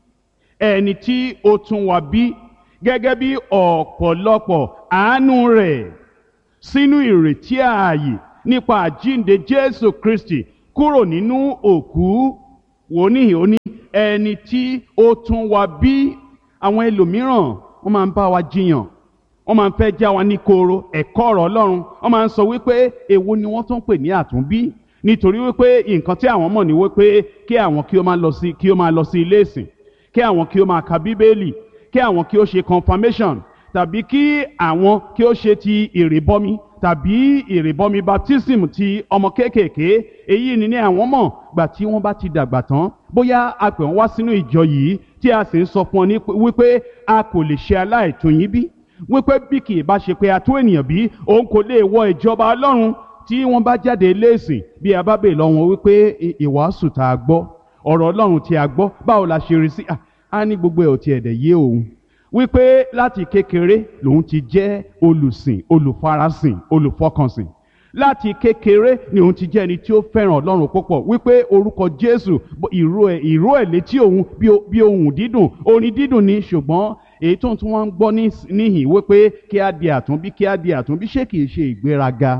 [SPEAKER 2] ẹni tí ó tún wa bí gẹ́gẹ́ bí ọ̀pọ̀lọpọ̀ àánú rẹ̀ sínú ìrètí ààyè nípa àjíǹde Jésù Kristi kúrò nínú òkú. Wò níhìn ó ní ẹni tí ó tún wa bí. Àwọn ẹlòmíràn wọ́n máa ń bá wa jiyàn, wọ́n máa ń fẹ́ já wa ní koro ẹ̀kọ́ ọ̀rọ̀ Ọlọ́run. Wọ́n máa ń sọ wípé èwo ni wọ́n tún pè ní àtúnbí, nítorí wípé nǹkan tí àwọn mọ̀ ní wípé kí àwọn kí ó máa lọ sí kí ó máa lọ sí ilé ìsìn, kí àwọn kí ó máa ka Bíbélì, kí àwọn kí ó ṣe confirmation, tàbí kí àwọn kí ó ṣe ti ìrìbọmi tàbí ìrìbọmi baptism ti ọmọ kéékèèké. Èyí ni ní àwọn mọ̀. Gbà tí wọ́n bá ti dàgbà tán, bóyá a pè wọ́n wá sínú ìjọ yìí tí a sì ń sọ fún ọ ní wípé a kò lè ṣe aláìtún yín bí, wípé bí kì í bá ṣe pé a tún ènìyàn bí, òun kò lè wọ ìjọba Ọlọ́run. Tí wọ́n bá jáde léèsìn, bí a bá bèè lọ́wọ́ wípé ìwàásù tá a gbọ́, ọ̀rọ̀ Ọlọ́run tí a gbọ́, báwo la ṣe rí sí? A ní gbogbo ẹ̀ ò tiẹ̀ dẹ̀ yé òun. Wípé láti kékeré lòun ti jẹ́ olùsìn, olùfarasìn, olùfọkànsìn. Láti kékeré ni òun ti jẹ́ ẹni tí ó fẹ́ràn Ọlọ́run púpọ̀. Wípé orúkọ Jésù ìró ẹ̀ ìró ẹ̀ létí òun bí ohùn dídùn, orin dídùn ni. Ṣùgbọ́n èyí tó ń tún wọ́n ń gbọ́ níhìn wípé kí á di àtúnbí, kí á di àtúnbí, ṣé kìí ṣe ìgbéraga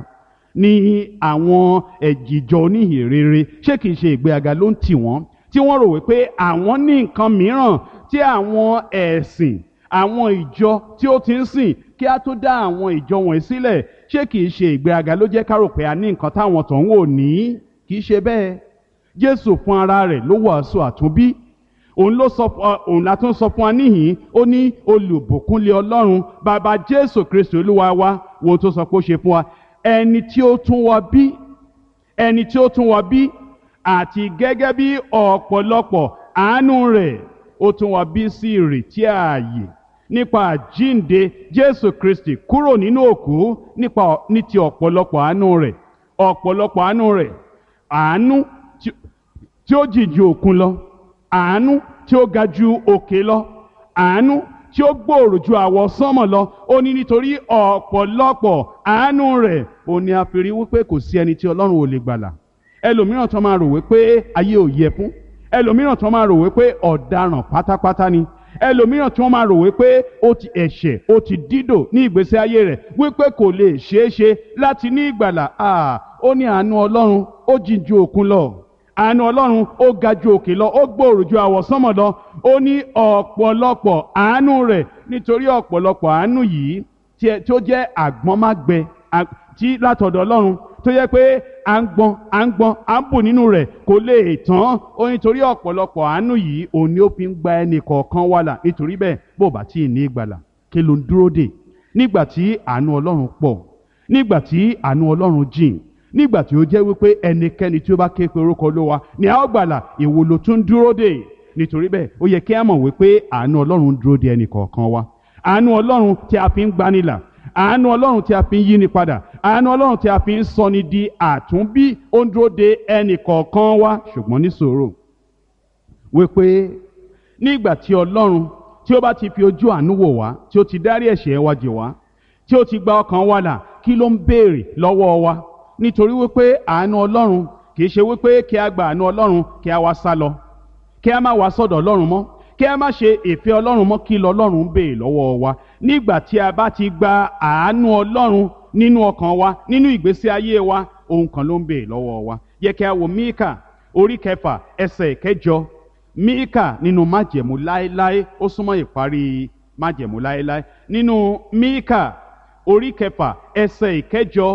[SPEAKER 2] ní àwọn ẹ̀jìjọ oníhìn rere? Ṣé kìí ṣe ìgbéraga ló ń tì wọ́n, tí wọ́n rò wípé àwọn ní nǹkan mìíràn tí àwọn ẹ̀sìn, àwọn ìjọ tí ó ti ń sìn kí á tó dá àwọn ìjọ wọ̀nyí sílẹ̀? Ṣé kìí ṣe ìgbéraga ló jẹ́ ká rò pé a ní nǹkan táwọn tó ń wò ní? Kìí ṣe bẹ́ẹ̀. Jésù fún ara rẹ̀ ló wàásù àtúnbí. Òun ló sọ òun la tún sọ fún wa níhìn. Ó ní olùbùkún lé Ọlọ́run bàbá Jésù Kristi Olúwa wa. Wo tó sọ pé ó ṣe fún wa? Ẹni tí ó tún wa bí, ẹni tí ó tún wa bí àti gẹ́gẹ́ bí ọ̀pọ̀lọpọ̀ àánú rẹ̀ ó tún wa bí sí ìrètí ààyè nípa àjíǹde Jésù Kristi kúrò nínú òkú, nípa ní ti ọ̀pọ̀lọpọ̀ àánú rẹ̀, ọ̀pọ̀lọpọ̀ àánú rẹ̀, àánú tí ó jìn ju òkun lọ, àánú tí ó ga ju òkè lọ, àánú tí ó gbòòrò ju àwọ̀ sánmọ̀ lọ. Ó ní nítorí ọ̀pọ̀lọpọ̀ àánú rẹ̀ ó ní a fi rí wípé kò sí ẹni tí Ọlọ́run ò lè gbàlà. Ẹlòmíràn tó máa rò wípé ayé ò yẹ fún, ẹlòmíràn tó máa rò wípé ọ̀daràn pátápátá ni, ẹlòmíràn tí wọ́n máa rò wípé ó ti ẹ̀ṣẹ̀ ó ti dídò ní ìgbésí ayé rẹ̀, wípé kò lè ṣeé ṣe láti ní ìgbàlà. Ah, ó ní àánú Ọlọ́run ó jìn ju òkun lọ, àánú ọlọ́run ó ga ju òkè lọ, ó gbòòrò ju àwọ̀sánmọ̀ lọ. Ó ní ọ̀pọ̀lọpọ̀ àánú rẹ̀, nítorí ọ̀pọ̀lọpọ̀ àánú yìí tí ó jẹ́ àgbọ́nmágbẹ tí látọ̀dọ̀ ọlọ́run, tó yẹ pé à ń gbọ́n à ń gbọ́n à ń bù nínú rẹ̀ kò lè tán. Ó nítorí ọ̀pọ̀lọpọ̀ àánú yìí òun ni ó fi ń gba ẹnì kọ̀ọ̀kan wà là. Nítorí bẹ́ẹ̀, bó bá tí ì ní ìgbàlà, kí ló ń dúró dè? Nígbà tí àánú ọlọ́run pọ̀, nígbà tí àánú ọlọ́run jìn, nígbà tí ó jẹ́ wípé ẹnikẹ́ni tí ó bá ké pe orúkọ Olúwa ni a ó gbàlà, èwo ló tún dúró dè? Nítorí bẹ́ẹ̀, ó yẹ kí a mọ̀ wípé àánú ọlọ́run dúró dè ẹnì kọ̀ọ̀kan wa. Àánú ọlọ́run tí a fi ń gbanilà, àánú ọlọ́run tí a fi ń yí ni padà, àánú ọlọ́run tí a fi ń sọ ni di àtúnbí, ó ń dúró de ẹnì kọ̀ọ̀kan wa. Ṣùgbọ́n ní sùúrù wípé nígbà tí ọlọ́run tí ó bá ti fi ojú àánú wò wá, tí ó ti dárí ẹ̀ṣẹ̀ wa jì wá, tí ó ti gba ọkàn wa là, kí ló ń béèrè lọ́wọ́ wa? Nítorí wípé àánú ọlọ́run kì í ṣe wípé kí a gba àánú ọlọ́run kí a wá sá lọ, kí a má wá sọ́dọ̀ ọlọ́run mọ́, kí a má ṣe ìfẹ́ ọlọ́run mọ́. Kí lọ́lọ́run ń béèrè lọ́wọ́ wa? Nígbà tí a bá ti gba àánú ọlọ́run nínú ọkàn wa, nínú ìgbésí ayé wa, ohun kan ló ń béèrè lọ́wọ́ wa. Yẹ kí a wo Míkà orí kẹfà ẹsẹ̀ kẹjọ. Míkà nínú májẹ̀mú láéláé, ó súnmọ́ ìparí májẹ̀mú láéláé. Nínú Míkà orí kẹfà ẹsẹ̀ ìkẹjọ,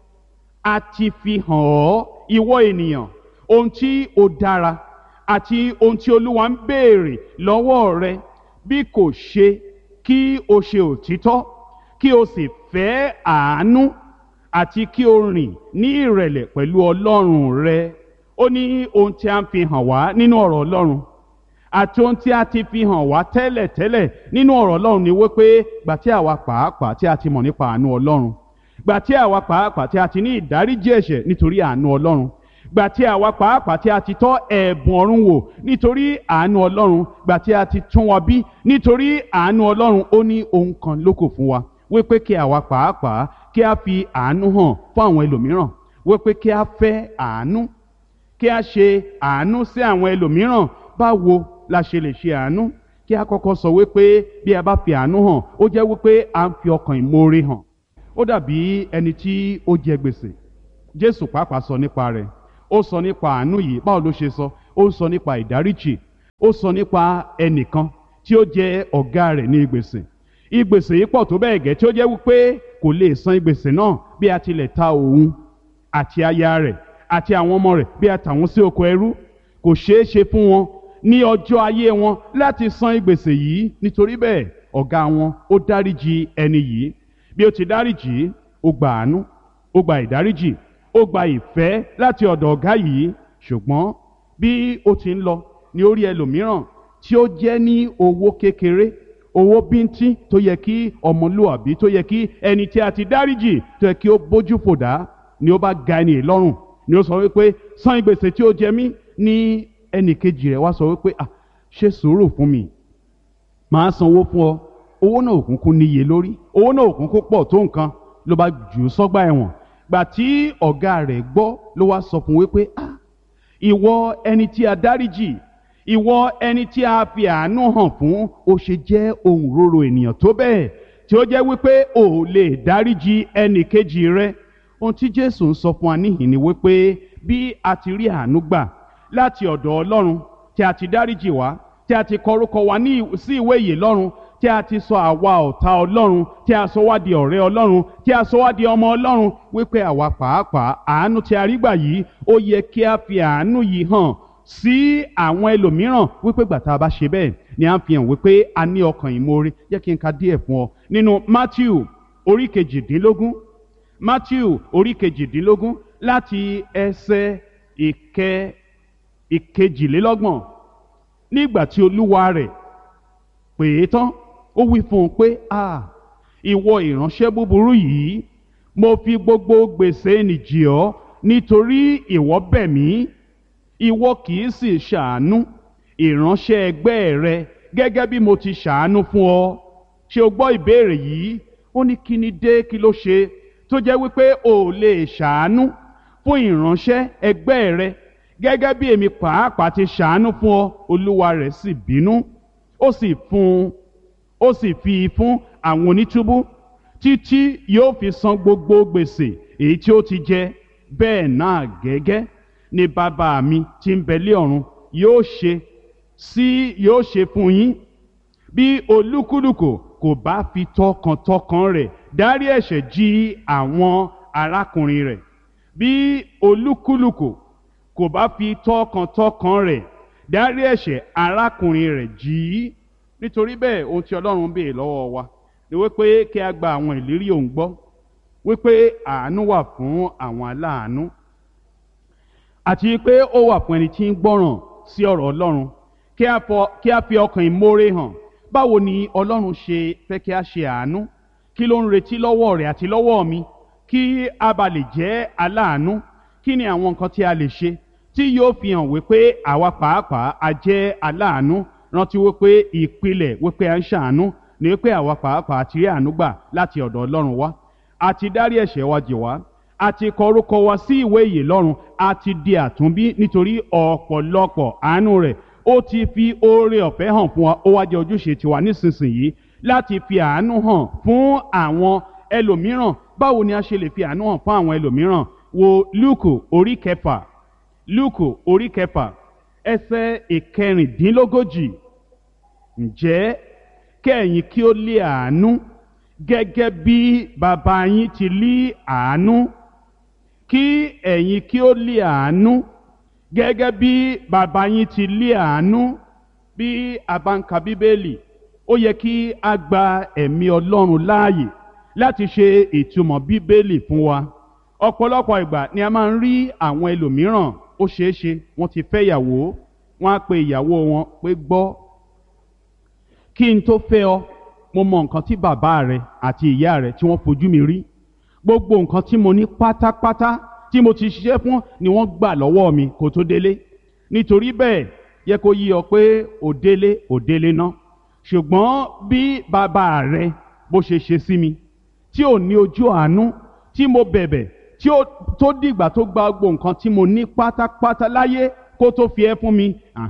[SPEAKER 2] a ti fi hàn ọ́ ìwọ ènìyàn ohun tí ó dára àti ohun tí Olúwa ń béèrè lọ́wọ́ rẹ, bí kò ṣe kí o ṣe òtítọ́, kí o sì fẹ́ àánú, àti kí o rìn ní ìrẹ̀lẹ̀ pẹ̀lú Ọlọ́run rẹ. Ó ní ohun tí a ń fi hàn wá nínú ọ̀rọ̀ Ọlọ́run àti ohun tí a ti fi hàn wá tẹ́lẹ̀ tẹ́lẹ̀ nínú ọ̀rọ̀ Ọlọ́run ni wípé gbà tí àwa pàápàá tí a ti mọ̀ nípa àánú Ọlọ́run, gbà tí àwa pàápàá tí a ti ní ìdáríjì ẹ̀ṣẹ̀ nítorí àánú Ọlọ́run, gbà tí àwa pàápàá tí a ti tọ́ ẹ̀bùn ọ̀run wò nítorí àánú Ọlọ́run, gbà tí a ti tún wa bí nítorí àánú Ọlọ́run. Ó ní ohun kan lókù fún wa, wípé kí àwa pàápàá kí a fi àánú hàn fún àwọn ẹlòmíràn, wípé kí a fẹ́ àánú, kí a ṣe àánú sí àwọn ẹlòmíràn. Báwo la ṣe lè ṣe àánú? Kí a kọ́kọ́ sọ wípé bí a bá fi àánú hàn, ó jẹ́ wípé a ń fi ọkàn ìmoore hàn. Ó dàbí ẹni tí ó jẹ gbèsè. Jésù pàápàá sọ nípa rẹ̀. Ó sọ nípa àánú yìí. Báwo ló ṣe sọ? Ó ń sọ nípa ìdáríjì. Ó sọ nípa ẹnìkan tí ó jẹ ọ̀gá rẹ̀ ní gbèsè. Ìgbèsè yìí pọ̀ tó bẹ́ẹ̀ gẹ́ tí ó jẹ́ wípé kò lè san ìgbèsè náà bí a tilẹ̀ ta òun àti aya rẹ̀ àti àwọn ọmọ rẹ̀ bí a tà wọ́n sí oko ẹrú. Kò ṣeé ṣe fún wọn ní ọjọ́ ayé wọn láti san ìgbèsè yìí. Nítorí bẹ́ẹ̀, ọ̀gá wọn ó dáríjì ẹni yìí. Bí ó ti dáríjì, ó gba àánú, ó gba ìdáríjì, ó gba ìfẹ́ láti ọ̀dọ̀ ọ̀gá yìí. Ṣùgbọ́n bí ó ti ń lọ ní orí ẹlòmíràn tí ó jẹ́ ní owó kékeré, owó bíntín tó yẹ kí ọmọlúwàbí, tó yẹ kí ẹni tí a ti dáríjì, tó yẹ kí ó bójú fò dá, ni ó bá ga ẹni lọ́rùn, ni ó sọ wípé san ìgbèsè tí ó jẹ mí. Ní ẹnì kejì rẹ̀ wá sọ wípé ah ṣe sùúrù fún mi, màá sanwó fún ọ. Owó náà òkùnkùn níye lórí, owó náà òkùnkùn pọ̀ tó nǹkan, ló bá jù ú sọ́gbà ẹ̀wọ̀n. Gbà tí ọ̀gá rẹ̀ gbọ́, ló wá sọ fún wípé ah ìwọ ẹni tí a dáríjì, ìwọ ẹni tí a fi àánú hàn fún, ó ṣe jẹ́ ohun rorò ènìyàn tó bẹ́ẹ̀ tí ó jẹ́ wípé ò lè dáríjì ẹnì kejì rẹ̀. Ohun tí Jésù ń sọ fún wa níhìn ni wípé bí a ti rí àánú gbà láti ọ̀dọ̀ Ọlọ́run, tí a ti dáríjì wá, tí a ti kọ orúkọ wa ní sí ìwé ìyè lọ́run, tí a ti sọ àwa ọ̀tá Ọlọ́run, tí a sọ wá di ọ̀rẹ́ Ọlọ́run, tí a sọ wá di ọmọ Ọlọ́run, wípé àwa pàápàá àánú tí a rí gbà yìí, ó yẹ kí a fi àánú yìí hàn sí àwọn ẹlòmíràn. Wípé gbà tá a bá ṣe bẹ́ẹ̀ ni a ń fi hàn wípé a ní ọkàn ìmoore. Jẹ́ kí n ka díẹ̀ fún ọ nínú Mátíù orí kejìdínlógún. Mátíù orí kejìdínlógún láti ẹsẹ̀ ìkẹ ìkejìlélọ́gbọ̀n. Nígbà tí olúwa rẹ̀ pè é tán, ó wí fún un pé ah ìwọ ìránṣẹ́ búburú yìí, mo fi gbogbo gbèsè nì jì ọ́ nítorí ìwọ bẹ̀ mí. Ìwọ kì í sì ṣàánú ìránṣẹ́ ẹgbẹ́ rẹ gẹ́gẹ́ bí mo ti ṣàánú fún ọ. Ṣé o gbọ́ ìbéèrè yìí? Ó ní kí ni dé, kí ló ṣe tó jẹ́ wípé o ò lè ṣàánú fún ìránṣẹ́ ẹgbẹ́ rẹ gẹ́gẹ́ bí èmi pàápàá ti ṣàánú fún ọ. Olúwa rẹ̀ sì bínú, ó sì fún ó sì fi fún àwọn onítúbú títí yóò fi san gbogbo gbèsè èyí tí ó ti jẹ. Bẹ́ẹ̀ náà gẹ́gẹ́ ni bàbá mi tí ń bẹ lé ọ̀run yóò ṣe sí yóò ṣe fún yín bí olúkúlùkù kò bá fi tọkàntọkàn rẹ̀ dárí ẹ̀ṣẹ̀ jì àwọn arákùnrin rẹ̀ bí olúkúlùkù kò bá fi tọkàntọkàn rẹ̀ dárí ẹ̀ṣẹ̀ arákùnrin rẹ̀ jì í. Nítorí bẹ́ẹ̀ ohun tí Ọlọ́run béè lọ́wọ́ wa ni wípé kí a gba àwọn ìlérí òun gbọ́, wípé àánú wà fún àwọn aláàánú àti pé ó wà fún ẹni tí ń gbọ́ràn sí ọ̀rọ̀ Ọlọ́run, kí a fi ọkàn ìmoore hàn. Báwo ni Ọlọ́run ṣe fẹ́ kí a ṣe àánú? Kí ló ń retí lọ́wọ́ rẹ̀ àti lọ́wọ́ mi kí a bá lè jẹ́ aláàánú? Kí ni àwọn nǹkan tí a lè ṣe tí yóò fi hàn wípé àwa pàápàá a jẹ́ aláàánú? Rántí wípé ìpìlẹ̀ wípé a ń ṣàánú ni wípé àwa pàápàá ti rí àánú gbà láti ọ̀dọ̀ Ọlọ́run wá, a ti dárí ẹ̀ṣẹ̀ wa jì wá, a ti kọ orúkọ wa sí ìwé ìyè lọ́run, a ti di àtúnbí nítorí ọ̀pọ̀lọpọ̀ àánú rẹ̀. Ó ti fi oore ọ̀fẹ́ hàn fún wa, ó wá jẹ́ ojúṣe tiwa nísinsìnyí láti fi àánú hàn fún àwọn ẹlòmíràn. Báwo ni a ṣe lè fi àánú hàn fún àwọn ẹlòmíràn? Wo Lúùkù orí kẹfà, Lúùkù orí kẹfà ẹsẹ̀ ìkẹrìndínlógójì. Ǹjẹ́ kẹ́yìn kí ó lé àánú gẹ́gẹ́ bí bàbá yín ti lé àánú, kí ẹ̀yin kí ó lé àánú gẹ́gẹ́ bí bàbá yín ti lé àánú. Bí a bá ń ka Bíbélì, ó yẹ kí a gba ẹ̀mí Ọlọ́run láàyè láti ṣe ìtumọ̀ Bíbélì fún wa. Ọ̀pọ̀lọpọ̀ ìgbà ni a máa ń rí àwọn ẹlòmíràn, ó ṣeé ṣe wọ́n ti fẹ́ ìyàwó, wọ́n á pe ìyàwó wọn pé gbọ́, kí n tó fẹ́ ọ mo mọ nǹkan tí bàbá rẹ àti ìyá rẹ tí wọ́n fojú mi rí, gbogbo nǹkan tí mo ní pátápátá tí mo ti ṣiṣẹ́ fún ni wọ́n gbà lọ́wọ́ mi kó tó délé. Nítorí bẹ́ẹ̀ yẹ kó yí ọ pé ò délé ò délé ná, ṣùgbọ́n bí bàbá rẹ bó ṣe ṣe sí mi tí ò ní ojú àánú, tí mo bẹ̀bẹ̀ tí ó tó dìgbà tó gba gbogbo nǹkan tí mo ní pátápátá láyé kó tó fi ẹ́ fún mi,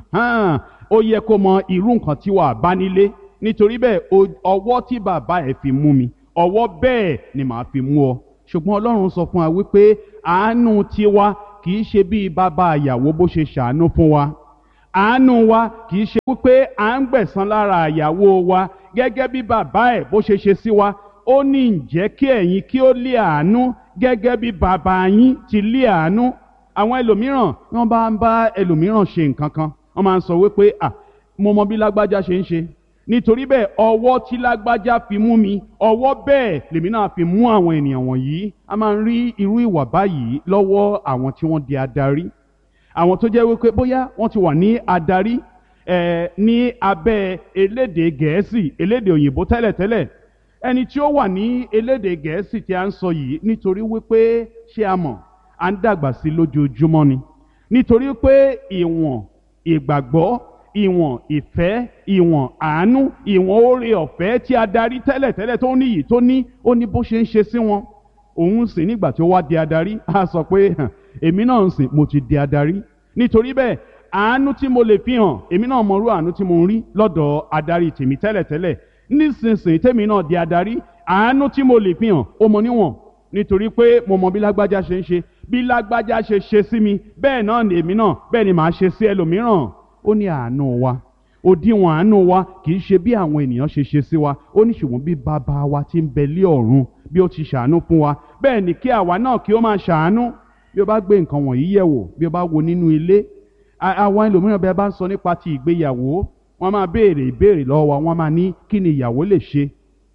[SPEAKER 2] ó yẹ kó mọ irú nǹkan tí wàá bá nílé. Nítorí bẹ́ẹ̀ ọwọ́ tí bàbá ẹ̀ fi mú mi, ọwọ́ bẹ́ẹ̀ ni màá fi mú ọ. Ṣùgbọ́n Ọlọ́run sọ fún wa wípé àánú tiwa kì í ṣe bí bàbá ìyàwó bó ṣe ṣàánú fún wa. Àánú wa kì í ṣe wípé à ń gbẹ̀san lára ìyàwó wa gẹ́gẹ́ bí bàbá ẹ̀ bó ṣe ṣe sí wa. Ó ní ǹjẹ́ kí ẹ̀yin kí ó lé àánú gẹ́gẹ́ bí bàbá yín ti lé àánú. Àwọn ẹlòmíràn wọ́n bá ń bá ẹlòmíràn ṣe nǹkan kan, wọ́n máa ń sọ wípé à mo mọ bí lágbájá ṣe ń ṣe, nítorí bẹ́ẹ̀ ọwọ́ tí lágbájá fi mú mi, ọwọ́ bẹ́ẹ̀ lèmi náà fi mú àwọn ènìyàn wọ̀nyí. A máa ń rí irú ìwà báyìí lọ́wọ́ àwọn tí wọ́n di adarí, àwọn tó jẹ́ wípé bóyá wọ́n ti wà ní adarí ẹ̀ ní abẹ́ elédè Gẹ̀ẹ́sì, elédè òyìnbó tẹ́lẹ̀tẹ́lẹ̀. Ẹni tí ó wà ní elédè Gẹ̀ẹ́sì tí a ń sọ yìí, nítorí wípé ṣé a mọ̀ à ń dàgbà sí lójoojúmọ́ ni, nítorí pé ìwọ̀n ìgbàgbọ́, ìwọ̀n ìfẹ́, ìwọ̀n àánú, ìwọ̀n oore ọ̀fẹ́ tí adarí tẹ́lẹ̀tẹ́lẹ̀ tó ní yìí tó ní, ó ní bó ṣe ń ṣe sí wọn. Òun sì nígbà tí ó wá di adarí, a sọ pé èmi náà ń sìn mo ti di adarí. Nítorí bẹ́ẹ̀ àánú tí mo lè fi hàn, èmi náà mọrú àánú tí mo ń rí lọ́dọ̀ adarí tèmi tẹ́lẹ̀tẹ́lẹ̀. Nísinsìnyí tèmi náà di adarí, àánú tí mo lè fi hàn ó mọ níwọ̀n, nítorí pé mo mọ bí lágbájá ṣe ń ṣe, bí lágbájá ṣe ṣe sí mi bẹ́ẹ̀ náà ni èmi náà bẹ́ẹ̀ ni màá ṣe sí ẹlòmíràn. Ó ní àánú wa, òdiwọ̀n àánú wa kì í ṣe bí àwọn ènìyàn ṣe ṣe sí wa. Ó ní ṣùgbọ́n bí bàbá wa tí ń bẹ lé ọ̀run bí ó ti ṣàánú fún wa, bẹ́ẹ̀ ni kí àwa náà kí ó máa ṣàánú. Bí ó bá gbé nǹkan wọ̀nyí yẹ̀ wò, bí ó bá wo nínú ilé, àwọn ẹlòmíràn bẹ́ẹ̀ bá ń sọ nípa ti ìgbéyàwó, wọ́n máa béèrè ìbéèrè lọ́wọ́ wa, wọ́n máa ní kí ni ìyàwó lè ṣe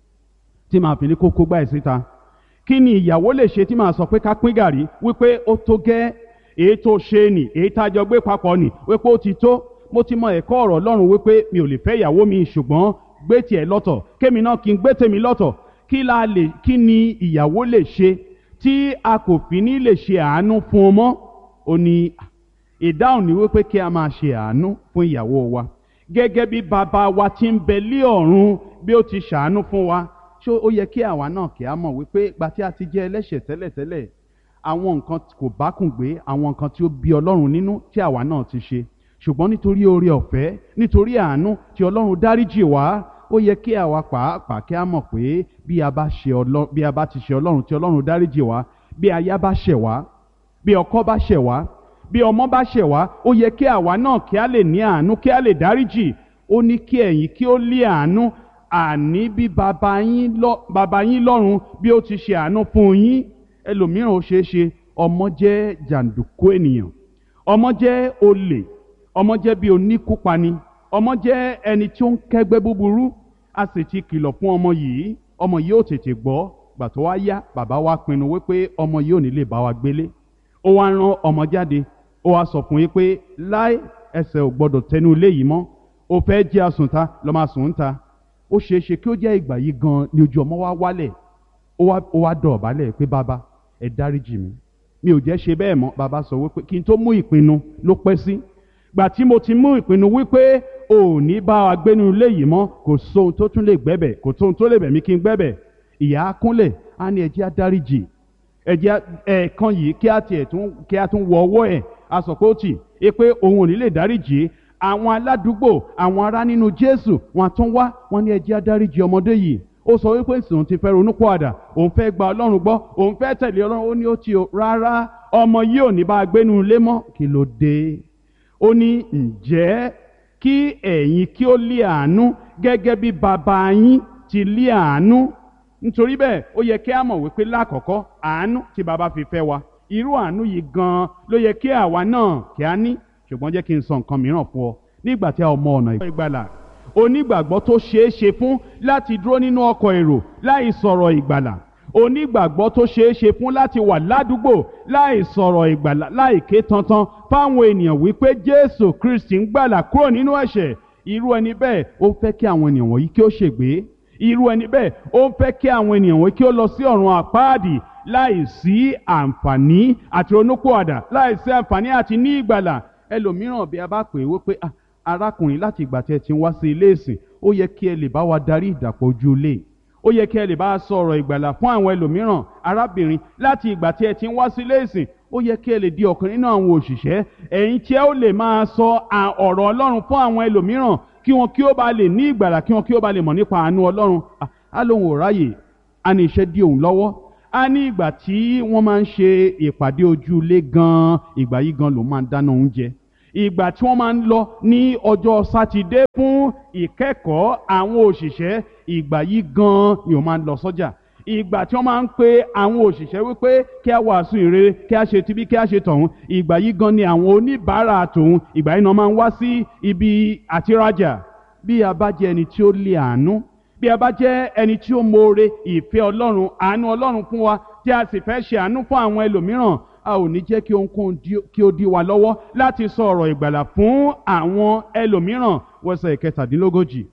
[SPEAKER 2] tí màá fi ní kókó gbá ẹ̀ síta, kí ni ìyàwó lè ṣe tí màá sọ pé ká pín gàrí, wípé ó tó gẹ́, èyí tó ṣe nì, èyí tá a jọ gbé papọ̀ nì, wípé ó ti tó. Mo ti mọ ẹ̀kọ́ ọ̀rọ̀ Ọlọ́run wípé mi ò lè fẹ́ ìyàwó mi, ṣùgbọ́n gbé tiẹ̀ lọ́tọ̀ kémi náà kí n gbé tèmi lọ́tọ̀. Kí la lè kí ni ìyàwó lè ṣe tí a kò fi ní lè ṣe àánú fún un mọ́? Ó ní ìdáhùn ní wípé kí a máa ṣe àánú fún ìyàwó wa gẹ́gẹ́ bí bàbá wa tí ń bẹ lé ọ̀run bí ó ti ṣàánú fún wa. Ṣé ó yẹ kí àwa náà kí a mọ̀ wípé ìgbà tí a ti jẹ́ ẹlẹ́ṣẹ̀ tẹ́lẹ̀tẹ́lẹ̀, àwọn nǹkan kò bákùn gbé, àwọn nǹkan tí ó bí Ọlọ́run nínú tí àwa náà ti ṣe, ṣùgbọ́n nítorí oore ọ̀fẹ́, nítorí àánú tí Ọlọ́run dáríjì wá, ó yẹ kí àwa pàápàá kí a mọ̀ pé bí a bá ṣe Ọlọ́run, bí a bá ti ṣe Ọlọ́run tí Ọlọ́run dáríjì wá, bí aya bá ṣẹ̀ wá, bí ọkọ bá ṣẹ̀ wá, bí ọmọ bá ṣẹ̀ wá ó yẹ kí àwa náà kí a lè ní àánú kí a lè dáríjì. Ó ní kí ẹ̀yin kí ó lé àánú, àní bí baba yín lọ baba yín lọ́run bí ó ti ṣe àánú fún yín. Ẹlòmíràn ó ṣeé ṣe ọmọ jẹ́ jàǹdùkú ènìyàn, ọmọ jẹ́ olè, ọmọ jẹ́ bí oníkúpani, ọmọ jẹ́ ẹni tí ó ń kẹ́gbẹ́ búburú. A sì ti kìlọ̀ fún ọmọ yìí, ọmọ yìí ò tètè gbọ́. Gbà tó wá yá, bàbá wa pinnu wípé ọmọ yìí ò ní lè bá wa gbélé. Ó wá rán ọmọ jáde, ó wá sọ fún yín pé láì ẹsẹ̀ ò gbọdọ̀ tẹnu ilé yìí mọ́. Ó fẹ́ jẹ́ àsùnta lọ́ máa sùn ń ta. Ó ṣeé ṣe kí ó jẹ́ ìgbà yìí gan ni ojú ọmọ wa wálẹ̀. Ó wá ó wá dọ̀bálẹ̀ pé bàbá ẹ dáríjì mi, mi ò jẹ́ ṣe bẹ́ẹ̀ mọ́. Bàbá sọ wípé kí n tó mú ìpinnu ló pẹ́ sí. Gbà tí mo ti mú ìpinnu wípé ò ní bá wa gbénu ilé yìí mọ́, kò sóhun tó tún lè gbẹ́bẹ̀, kò sóhun tó lè bẹ̀ mí kí n gbẹ́bẹ̀. Ìyá á kúnlẹ̀ á ní ẹ jẹ́ á dáríjì, ẹ jẹ́ ẹ̀ẹ̀kan yìí kí á tiẹ̀ tún kí á tún wọ ọwọ́ ẹ̀. A sọ pé ó tì í pé òun ò ní lè dáríjì. Àwọn aládùúgbò, àwọn ará nínú Jésù wọn tún wá, wọn ní ẹ jẹ́ á dáríjì ọmọdé yìí. Ó sọ wípé sòun ti fẹ́ ronúpìwàdà, òun fẹ́ gba Ọlọ́run gbọ́, òun fẹ́ tẹ̀lé Ọlọ́run. Ó ní ó ti o rárá, ọmọ yìí ò ní bá a gbénu ilé mọ́. Kí ló dé? Ó ní ǹjẹ́ kí ẹ̀yin kí ó lé àánú gẹ́gẹ́ bí bàbá yín ti lé àánú. Nítorí bẹ́ẹ̀ ó yẹ kí a mọ̀ wípé lákọ̀ọ́kọ́ àánú tí bàbá fi fẹ́ wa, irú àánú yìí gan-an ló yẹ kí àwa náà kí a ní. Ṣùgbọ́n jẹ́ kí n sọ nǹkan mìíràn fún ọ. Nígbà tí a ò mọ ọ̀nà ìgbàlà, onígbàgbọ́ tó ṣeé ṣe fún láti dúró nínú ọkọ̀ èrò láì sọ̀rọ̀ ìgbàlà, onígbàgbọ́ tó ṣeé ṣe fún láti wà ládùúgbò láì sọ̀rọ̀ ìgbàlà, láì ké tantan fáwọn ènìyàn wípé Jésù Kristi ń gbàlà kúrò nínú ẹ̀ṣẹ̀. Irú ẹni bẹ́ẹ̀ ó fẹ́ kí àwọn ènìyàn wọ̀nyí kí ó ṣègbé. Irú ẹni bẹ́ẹ̀ ó fẹ́ kí àwọn ènìyàn wọ̀nyí kí ó lọ sí ọ̀run àpáàdì láì sí àǹfààní àti ronúpìwàdà, láì sí àǹfààní àti ní ìgbàlà. Ẹlòmíràn bí a bá pè é wípé arákùnrin, láti ìgbà tí ẹ ti ń wá sí ilé ìsìn, ó yẹ kí ẹ lè bá wa darí ìdàpọ̀ ojú ilé. Ó yẹ kí ẹ lè bá a sọ̀rọ̀ ìgbàlà fún àwọn ẹlòmíràn. Arábìnrin, láti ìgbà tí ẹ ti ń wá sí ilé ìsìn, ó yẹ kí ẹ lè di ọ̀kan nínú àwọn òṣìṣẹ́ ẹ̀yin tí ẹ ó lè máa sọ ọ̀rọ̀ Ọlọ́run fún àwọn ẹlòmíràn kí wọn kí ó bá lè ní ìgbàlà, kí wọn kí ó bá lè mọ̀ nípa àánú Ọlọ́run. Á lóun ò ráyè, á ní iṣẹ́ dí òun lọ́wọ́. Á ní ìgbà tí wọ́n máa ń ṣe ìpàdé ojú ilé gan-an, ìgbà yìí gan lòun máa ń dáná oúnjẹ. Ìgbà tí wọ́n máa ń lọ ní ọjọ́ Sátidé fún ìkẹ́kọ̀ọ́ àwọn òṣìṣẹ́, ìgbà yìí gan ni òun máa ń lọ sọ́jà. Ìgbà tí wọ́n máa ń pe àwọn òṣìṣẹ́ wípé kí a wàásù ìrere, kí a ṣe tibí, kí a ṣe tọ̀hún, ìgbà yìí gan ni àwọn oníbàárà tòun, ìgbà yìí náà máa ń wá sí ibi àtirajà. Bí a bá jẹ́ ẹni tí ó lé àánú, bí a bá jẹ́ ẹni tí ó mọ̀ọ́re ìfẹ́ Ọlọ́run, àánú Ọlọ́run fún wa, tí a sì fẹ́ ṣe àánú fún àwọn ẹlòmíràn, a ò ní jẹ́ kí ohunkóhun kí ó dí wa lọ́wọ́ láti sọ ọ̀rọ̀ ìgbàlà fún àwọn ẹlòmíràn. Wẹ́sẹ̀ ìkẹtàdínlógójì.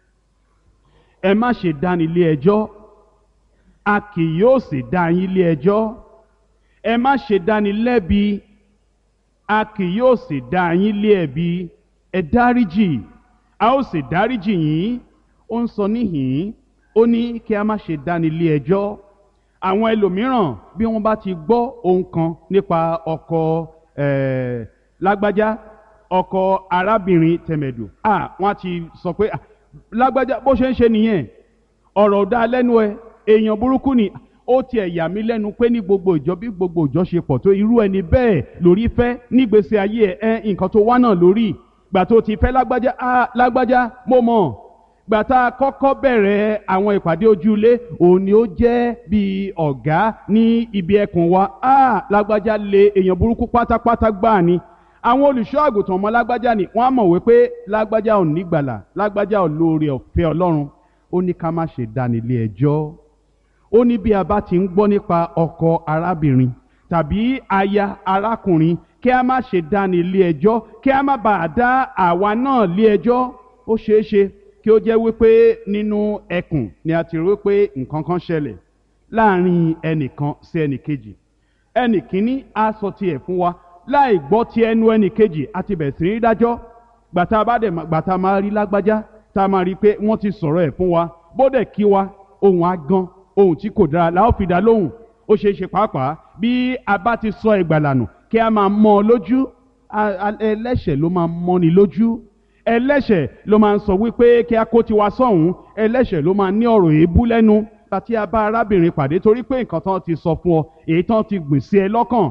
[SPEAKER 2] Ẹ má ṣe dáni lé ẹjọ́, a kì yóò sì dá yín lé ẹjọ́. Ẹ má ṣe dáni lẹ́bi, a kì yóò sì dá yín lé ẹ̀bi. Ẹ dáríjì, a ó sì dáríjì yín. Ó ń sọ níhìn-ín, ó ní kí a má ṣe dáni lé ẹjọ́. Àwọn ẹlòmíràn bí wọ́n bá ti gbọ́ ohun kan nípa ọkọ eh, lágbájá, ọkọ arábìnrin tẹ̀mẹ̀dù, ah wọ́n ti sọ pé ah, lágbájá bó ṣe ń ṣe nìyẹn, ọ̀rọ̀ ò dá lẹ́nu ẹ, èèyàn burúkú ni. Ó tiẹ̀ yà mí lẹ́nu pé ní gbogbo ìjọ bí gbogbo ìjọ ṣe pọ̀ tó, irú ẹni bẹ́ẹ̀ lórí fẹ́ nígbésí ayé ẹ nǹkan tó wá náà lórí. Gbà tó ti fẹ́ lágbájá, ah lágbájá mo mọ̀. Gbà tá a kọ́kọ́ bẹ̀rẹ̀ àwọn ìpàdé ojúlé, òun ni ó jẹ́ bí ọ̀gá ní ibi ẹkùn wa. Ah lágbájá lé èèyàn burúkú pátápátá gbáà ni. Àwọn olùṣọ́ àgùntàn ọmọ lágbájá ni wọ́n á mọ̀ wípé lágbájá ò ní gbàlà, lágbájá ò lóore ọ̀fẹ́ Ọlọ́run. Ó ní ká má ṣe dáni lé ẹjọ́. Ó ní bí a bá ti ń gbọ́ nípa ọkọ arábìnrin tàbí aya arákùnrin, kí a má ṣe dáni lé ẹjọ́, kí a má bàa dá àwa náà lé ẹjọ́. Ó ṣeé ṣe kí ó jẹ́ wípé nínú ẹkùn ni a ti rí wípé nǹkan kan ṣẹlẹ̀ láàrin ẹnìkan sí ẹnìkejì. Ẹnìkíní á sọ tiẹ̀ fún wa láì gbọ́ ti ẹnu ẹnìkejì, a ti bẹ̀rẹ̀ sí ní dájọ́. Gbàtà bá dẹ̀ gbàtà máa rí lágbájá, tá a máa rí pé wọ́n ti sọ̀rọ̀ ẹ̀ fún wa, bódẹ̀ kí wa, ohun á gan, ohun tí kò dára la ó fi dá lóhùn. Ó ṣeé ṣe pàápàá bí a bá ti sọ ìgbàlà nù, kí a máa mọ́ ọ lójú. Ẹlẹ́ṣẹ̀ ló máa mọ́ni lójú. Ẹlẹ́ṣẹ̀ ló máa ń sọ wípé kí a kó tiwa sọ́hùn. Ẹlẹ́ṣẹ̀ ló máa ń ní ọ̀rọ̀ èébú lẹ́nu. Àti a bá arábìnrin pàdé torí pé nǹkan tán ti sọ fún ọ, èyí tán ti gbìn sí ẹ lọ́kàn,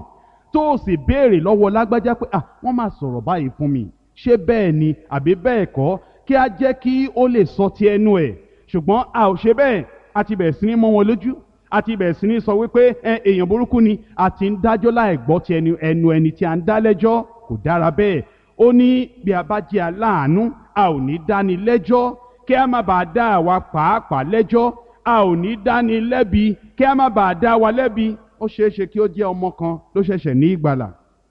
[SPEAKER 2] tó o sì béèrè lọ́wọ́ lágbájá pé à wọ́n máa sọ̀rọ̀ báyìí fún mi, ṣé bẹ́ẹ̀ ni àbí bẹ́ẹ̀ kọ́, kí a jẹ́ kí ó lè sọ ti ẹnu ẹ̀. Ṣùgbọ́n a ò ṣe bẹ́ẹ̀, a ti bẹ̀rẹ̀ sí ní mọ́ wọn lójú, a ti bẹ̀rẹ̀ sí ní sọ wípé ẹ èèyàn burúkú ni, a ti ń dájọ́ láì gbọ́ ti ẹnu ẹnu ẹni tí a ń dá lẹ́jọ́. Kò dára bẹ́ẹ̀. Ó ní bí a bá jẹ́ aláàánú, a ò ní dáni lẹ́jọ́, kí a má bàa dá àwa pàápàá lẹ́jọ́. A ò ní dáni lẹ́bi, kí a má bàa dá wa lẹ́bi. Ó ṣeé ṣe kí ó jẹ́ ọmọ kan ló ṣẹ̀ṣẹ̀ ní ìgbàlà,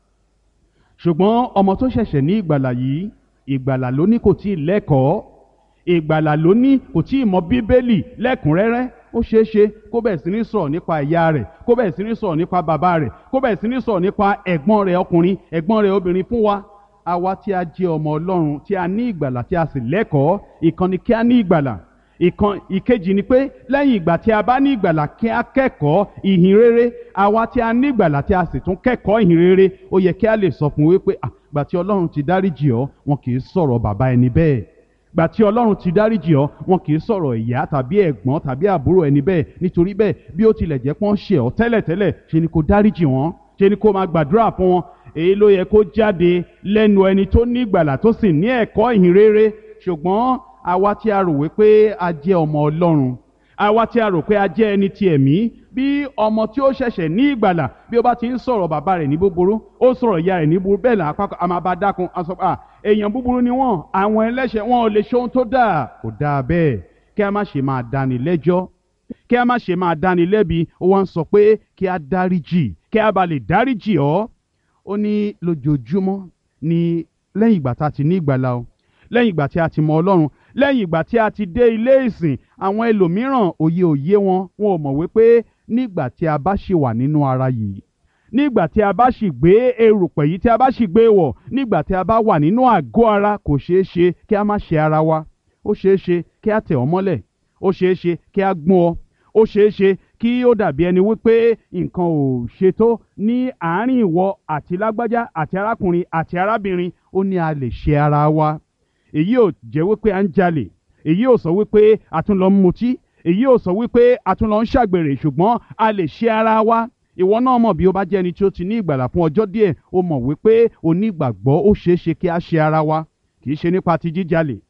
[SPEAKER 2] ṣùgbọ́n ọmọ tó ṣẹ̀ṣẹ̀ ní ìgbàlà yìí, ìgbàlà ló ní kò tí ì lẹ́kọ̀ọ́, ìgbàlà ló ní kò tí ì mọ bíbélì lẹ́kùnrẹ́rẹ́. Ó ṣeé ṣe kó bẹ̀rẹ̀ sí ní sọ̀rọ̀ nípa ìyá rẹ̀, kó bẹ̀rẹ̀ sí ní sọ̀rọ̀ nípa bàbá rẹ̀, kó bẹ̀rẹ̀ sí ní sọ̀rọ̀ nípa ẹ̀gbọ́n rẹ̀ ọkùnrin, ẹ̀gbọ́n rẹ̀ obìnrin fún wa. Àwa tí a jẹ́ ọmọ Ọlọ́run, tí a ní ìgbàlà, tí a sì lẹ́kọ̀ọ́, ìkan ni kí a ní ìgbàlà, ìkan ìkejì ni pé lẹ́yìn ìgbà tí a bá ní ìgbàlà, kí a kẹ́kọ̀ọ́ ìhìn rere. Àwa tí a ní ìgbàlà tí a sì tún kẹ́kọ̀ọ́ ìhìn rere, ó yẹ kí a lè sọ fún wípé àgbà tí Ọlọ́run ti dáríjì ọ́, wọn kì í sọ̀rọ̀ bàbá ẹni bẹ́ẹ̀. Gbà tí Ọlọ́run ti dáríjì ọ́, wọn kì í sọ̀rọ̀ ìyá tàbí ẹ̀gbọ́n tàbí àbúrò ẹni bẹ́ẹ̀. Nítorí bẹ́ẹ̀, bí ó tilẹ̀ jẹ́ pọ́n ṣe ọ́ tẹ́lẹ̀tẹ́lẹ̀, ṣe ni kó dáríjì wọ́n, ṣe ni kó máa gbàdúrà fún wọn. Èyí ló yẹ kó jáde lẹ́nu ẹni tó ní ìgbàlà tó sì ní ẹ̀kọ́ ìhìn rere. Ṣùgbọ́n àwa tí a rò wípé a jẹ́ ọmọ Ọlọ́run, àwa tí a rò pé a jẹ́ ẹni ti ẹ̀mí, bí ọmọ tí ó ṣẹ̀ṣẹ̀ ní ìgbàlà, bí ó bá ti ń sọ̀rọ̀ bàbá rẹ̀ ní búburú, ó sọ̀rọ̀ ìyá rẹ̀ ní búburú, bẹ́ẹ̀ náà a máa bá dákun, a sọ pé èèyàn búburú ni wọ́n, àwọn ẹlẹ́ṣẹ̀ wọn ò lè ṣe ohun tó dáa. Kò dáa bẹ́ẹ̀. Kí a má ṣe máa dáni lẹ́jọ́, kí a má ṣe máa dáni lẹ́bi. Ó wá ń sọ pé kí a dáríjì, kí a bá lè dáríjì ọ́. Ó ní lójoojúmọ́ ni lẹ́yìn ìgbà tá a ti ní ìgbàlà o, lẹ́yìn ìgbà tí a ti mọ Ọlọ́run, lẹ́yìn ìgbà tí a ti dé ilé ìsìn, àwọn ẹlòmíràn òye òye wọn, wọn ò mọ̀ wípé nígbà tí a bá ṣì wà nínú ara yìí, nígbà tí a bá ṣì gbé erùpẹ̀ yìí tí a bá ṣì gbé wọ̀, nígbà tí a bá wà nínú àgọ́ ara, kò ṣeé ṣe kí a má ṣe ara wa. Ó ṣeé ṣe kí a tẹ̀ ọ́ mọ́lẹ̀, ó ṣeé ṣe kí a gún ọ, ó ṣeé ṣe kí ó dàbí ẹni wípé nǹkan ò ṣe tó ní àárín ìwọ àti lágbájá àti arákùnrin àti arábìnrin. Ó ní a lè ṣe ara wa. Èyí ò jẹ́ wípé à ń jalè, èyí ò sọ wípé a tún lọ ń mutí, èyí ò sọ wípé a tún lọ ń ṣàgbèrè, ṣùgbọ́n a lè ṣe ara wa. Ìwọ náà mọ̀, bí ó bá jẹ́ ẹni tí ó ti ní ìgbàlà fún ọjọ́ díẹ̀, ó mọ̀ wípé onígbàgbọ́ ó ṣeé ṣe kí a ṣe ara wa. Kì í ṣe nípa ti jíjalè,